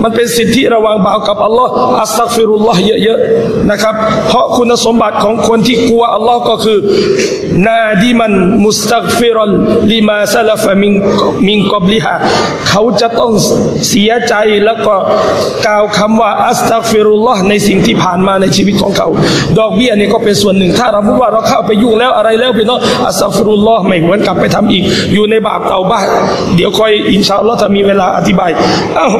มันเป็นสิทธิระหว่างบ่าวกับอัลลอฮ์อัสตัฆฟิรุลลอฮ์เยอะๆนะครับเพราะคุณสมบัติของคนที่กลัวอัลลอฮ์ก็คือนาดิมันมุสตัฆฟิรันลิมาซะลฟะมินมินกับลิฮาเขาจะต้องเสียใจแล้วก็กล่าวคำว่าอัสตัฆฟิรุลลอฮ์ในสิ่งที่ผ่านมาในชีวิตของเขาดอกเบี้ยนี่ก็เป็นส่วนหนึ่งถ้าเราพูดว่าเราเข้าไปยุ่งแล้วอะไรแล้วพี่น้องอัสตัฆฟิรุลลอฮ์ไม่หวนกลับไปทำอีกอยู่ในบาปเตาบ้าเดี๋ยวค่อยอินชาอัลลอฮ์ถ้ามีเวลาอธิบายอ้าว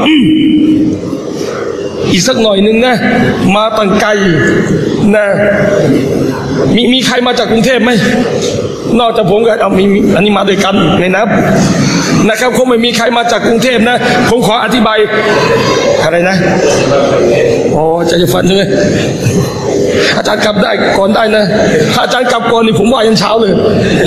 อีกสักหน่อยนึงนะมาตั้งไกลนะมีมีใครมาจากกรุงเทพไหมนอกจากผมก็เอามีอันนี้มาด้วยกันในนับนะครับคงไม่มีใครมาจากกรุงเทพนะผมขออธิบายอะไรนะอ๋อจะจะฟันใช่ไหมอาจารย์กลับได้ก่อนได้นะถ้าอาจารย์กลับก่อนนี่ผมว่ายันเช้าเลย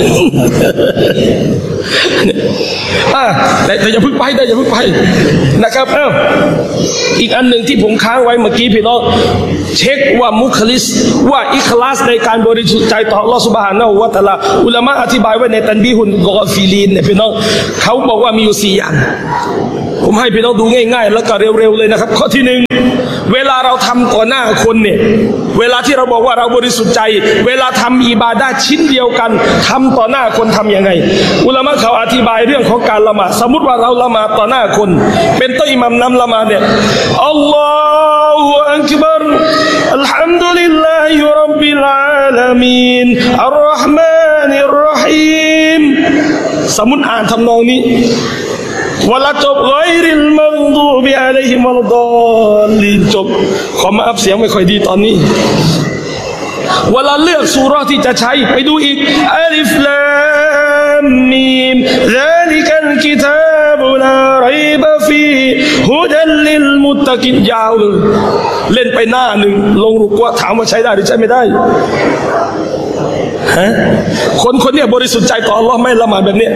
อ่าแต่แต่อย่าพึ่งไปได้อย่าพึ่งไปนะครับเอ้าอีกอันหนึ่งที่ผมค้างไว้เมื่อกี้พี่น้องเช็คว่ามุคลิสว่าอิคลาสในการบริสุทธิ์ใจต่ออัลลอฮฺซุบฮานะฮูวะตะอาลาอุลามะอธิบายไว้ในตันบีฮุนกอฟิลีนเนี่ยพี่น้องเขาบอกว่ามีอยู่สี่อย่างผมให้พี่น้องดูง่ายๆแล้วก็เร็วๆเลยนะครับข้อที่หนึ่งเวลาเราทำต่อหน้าคนเนี่ยเวลาที่เราบอกว่าเราบริสุทธิ์ใจเวลาทำอิบาดะห์ชิ้นเดียวกันทำต่อหน้าคนทำยังไงอุลามะเขาอธิบายเรื่องของการละหมาดสมมติว่าเราละหมาดต่อหน้าคนเป็นต้นอิหมัมนำละหมาดเนี่ยอัลลอฮฺอักบัรอัลฮัมดุลิลลาฮิร็อบบิลอาลามีนอัรเราะห์มานิรเราะฮีมสมมติอ่านทำนองนี้วะลาจบไกริลมัฆฎูบิอะลัยฮิมวัลฎอลลีนจบขอมาอัพเสียงไม่ค่อยดีตอนนี้เวลาเลือกซูเราะห์ที่จะใช้ไปดูอีกอัลิฟลามมีมซาลิกัลกิตาบุลาไรบะฟีฮุดัลลิลมุตตะกินยาวเลยเล่นไปหน้าหนึ่งลงรุกวะถามว่าใช้ได้หรือใช้ไม่ได้ฮะคนคนนี้บริสุทธิ์ใจต่ออัลเลาะห์ไม่ละหมาดแบบนี้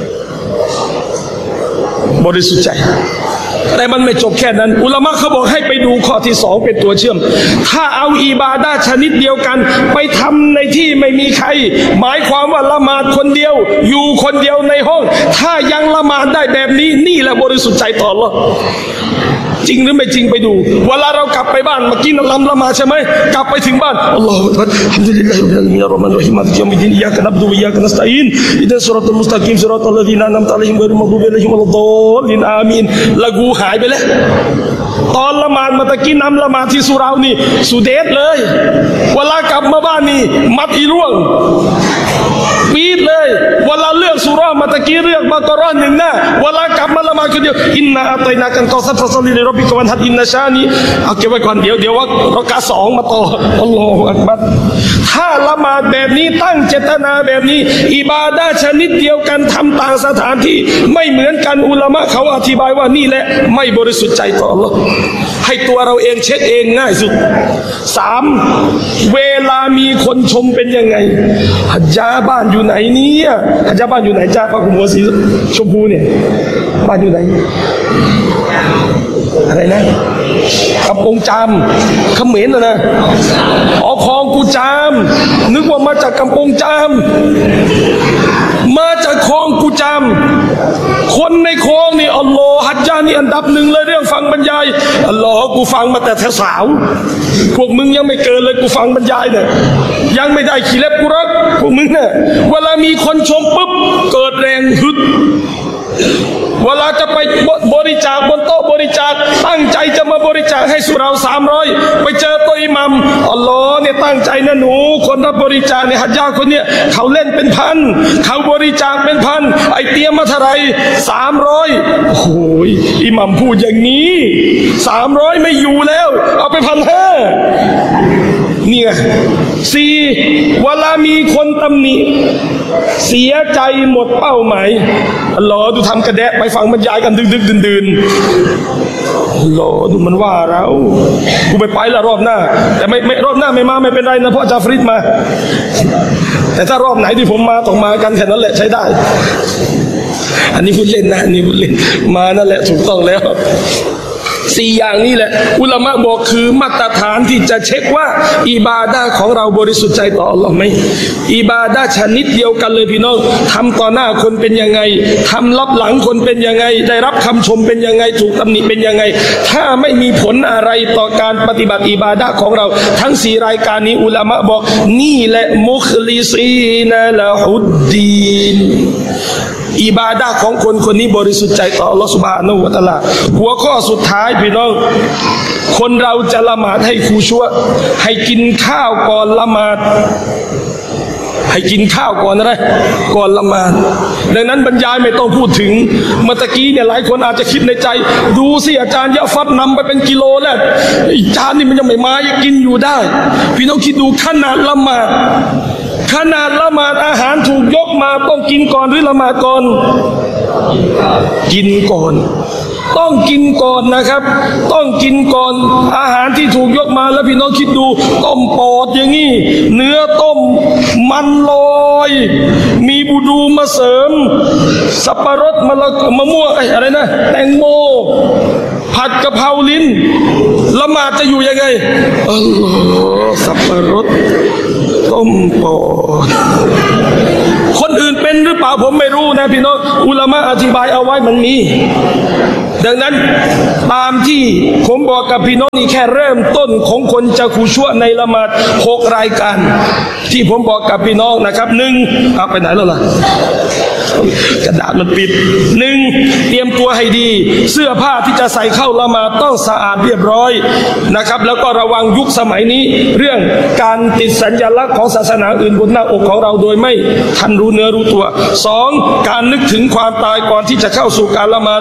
บริสุทธิ์ใจแต่มันไม่จบแค่นั้นอุลามะเขาบอกให้ไปดูข้อที่สองเป็นตัวเชื่อมถ้าเอาอิบาดะห์ชนิดเดียวกันไปทำในที่ไม่มีใครหมายความว่าละหมาดคนเดียวอยู่คนเดียวในห้องถ้ายังละหมาดได้แบบนี้นี่แหละบริสุทธิ์ใจต่ออัลเลาะห์จริงหรือไม่จริงไปดูเวลาเรากลับไปบ้านเมื่อกี้เราละละหมาดใช่ไหมกลับไปถึงบ้านอัลลอฮฺอัลฮัมดุลิลลาฮิร็อบบิลอาลามีนอัรเราะห์มานิรเราะฮีมมาลิกิยอมิดดีนอิยยากะนะอ์บุดุวะอิยยากะนัสตะอีนอิหดินัสศิรอตัลมุสตะกีมศิรอตัลลซีนะอันอัมตะอะลัยฮิมฆอยริลมัฆฎูบิอะลัยฮิมวัลฎอลลีนอามีนละกูหายไปแล้วตอนละหมาดเมื่อกี้นำละหมาดที่สุเรานี่สุเดชเลยเวลากลับมาบ้านนี่มัดอีร่วงปีดเลยเวลาเลือกสุเราะห์เมื่อกี้เลือกบะเกาะเราะห์หนึ่งหน้าเวลากลับมาละหมาดคนเดียวอินนาอัตอยนากัลกอซัรฟะศอลลีลิร็อบบิกะวันฮัดอินนะชานีเอาเก็บไว้ก่อนเดี๋ยวเดี๋ยวว่าเรากะสองมาต่ออัลลอฮฺอักบัรถ้าละหมาดแบบนี้ตั้งเจตนาแบบนี้อิบาดะห์ชนิดเดียวกันทำต่างสถานที่ไม่เหมือนกันอุลามะเขาอธิบายว่านี่แหละไม่บริสุทธิ์ใจต่ออัลลอฮฺให้ตัวเราเองเช็คเองง่ายสุดสามเวลามีคนชมเป็นยังไงฮัจญาบ้านอยู่ไหนเนี่ยฮัจญาบ้านอยู่ไหนจ้าพระคุณหัวสีชมพูเนี่ยบ้านอยู่ไหนอะไรนะกำปงจามเขมรนะนะอ๋อคลองกูจามนึกว่ามาจากกำปงจามมาจากคลองกูจามคนในคลองนี่อัลลอฮฺฮัจญานี่อันดับหนึ่งเลยเรื่องฟังบรรยายอัลลอฮฺกูฟังมาแต่สาวพวกมึงยังไม่เกินเลยกูฟังบรรยายเนี่ยยังไม่ได้ขี้เล็บกูรักพวกมึงเนี่ยเวลามีคนชมปุ๊บเกิดแรงฮึดเวลาจะไปบริจาคบนโต๊ะบริจาคตั้งใจจะมาบริจาคให้สุเราสามร้อยไปเจอตัวอิหมัมอัลลอฮ์เนี่ยตั้งใจนะหนูคนรับบริจาคเนี่ยฮัจญาคนเนี่ยเขาเล่นเป็นพันเขาบริจาคเป็นพันไอเตรียมมาเท่าไรสามร้อยโอ้ยอิหมัมพูดอย่างนี้สามร้อยไม่อยู่แล้วเอาไปพันห้าเนี่ยสี่เวลามีคนตำหนิเสียใจหมดเป้าหมายอัลลอฮ์ดูทำกระแดะไปฟังบรรยายกันดึกดึกดื่นดื่นอัลลอฮ์ดูมันว่าเรากูไปไปละรอบหน้าแต่ไม่ไม่รอบหน้าไม่มาไม่เป็นไรนะเพราะจาฟริดมาแต่ถ้ารอบไหนที่ผมมาต้องมากันแค่นั้นแหละใช้ได้อันนี้พูดเล่นนะอันนี้พูดเล่นมานั่นแหละถูกต้องแล้วสี่อย่างนี้แหละอุลามะบอกคือมาตรฐานที่จะเช็คว่าอิบาดะห์ของเราบริสุทธิ์ใจต่ออัลลอฮ์ไหมอิบาดะห์ชนิดเดียวกันเลยพี่น้องทำต่อหน้าคนเป็นยังไงทำลับหลังคนเป็นยังไงได้รับคำชมเป็นยังไงถูกตำหนิเป็นยังไงถ้าไม่มีผลอะไรต่อการปฏิบัติอิบาดะห์ของเราทั้งสี่รายการนี้อุลามะบอกนี่แหละมุคลิซีนละฮุดดีนอิบาดะห์ของคนคนนี้บริสุทธิ์ใจต่ออัลลอฮฺซุบฮานะฮูวะตะอาลาหัวข้อสุดท้ายพี่น้องคนเราจะละหมาดให้คูชัวให้กินข้าวก่อนละหมาดให้กินข้าวก่อนนะก่อนละหมาดดังนั้นบรรยายไม่ต้องพูดถึงเมื่อกี้เนี่ยหลายคนอาจจะคิดในใจดูสิอาจารย์ยะฟัดนำไปเป็นกิโลแล้วจานนี่มันยังไม่มายังกินอยู่ได้พี่น้องคิดดูขนาดละหมาดขนาดละหมาดอาหารถูกยกมาต้องกินก่อนหรือละหมาดก่อนกินก่อนต้องกินก่อนนะครับต้องกินก่อนอาหารที่ถูกยกมาแล้วพี่น้องคิดดูต้มปอดอย่างนี้เนื้อต้มมันลอยมีบูดูมาเสริมสับปะรดมะละมะม่วงไอ้อะไรนะแตงโมผัดกะเพราลิ้นละหมาดจะอยู่ยังไงอัลลอฮ์สับปะรดต้มปอดคนอื่นเป็นหรือเปล่าผมไม่รู้นะพี่น้องอุลามะอธิบายเอาไว้มันมีดังนั้นตามที่ผมบอกกับพี่น้องนี่แค่เริ่มต้นของคนจะคูชั่วในละหมาดหกรายการที่ผมบอกกับพี่น้องนะครับหนึ่งเอาไปไหนแล้วล่ะกระดาษมันปิดหนึ่งเตรียมตัวให้ดีเสื้อผ้าที่จะใส่เข้าละหมาดต้องสะอาดเรียบร้อยนะครับแล้วก็ระวังยุคสมัยนี้เรื่องการติดสัญลักษณ์ของศาสนาอื่นบนหน้าอกของเราโดยไม่ทันรู้เนื้อรู้ตัวสองการนึกถึงความตายก่อนที่จะเข้าสู่การละหมาด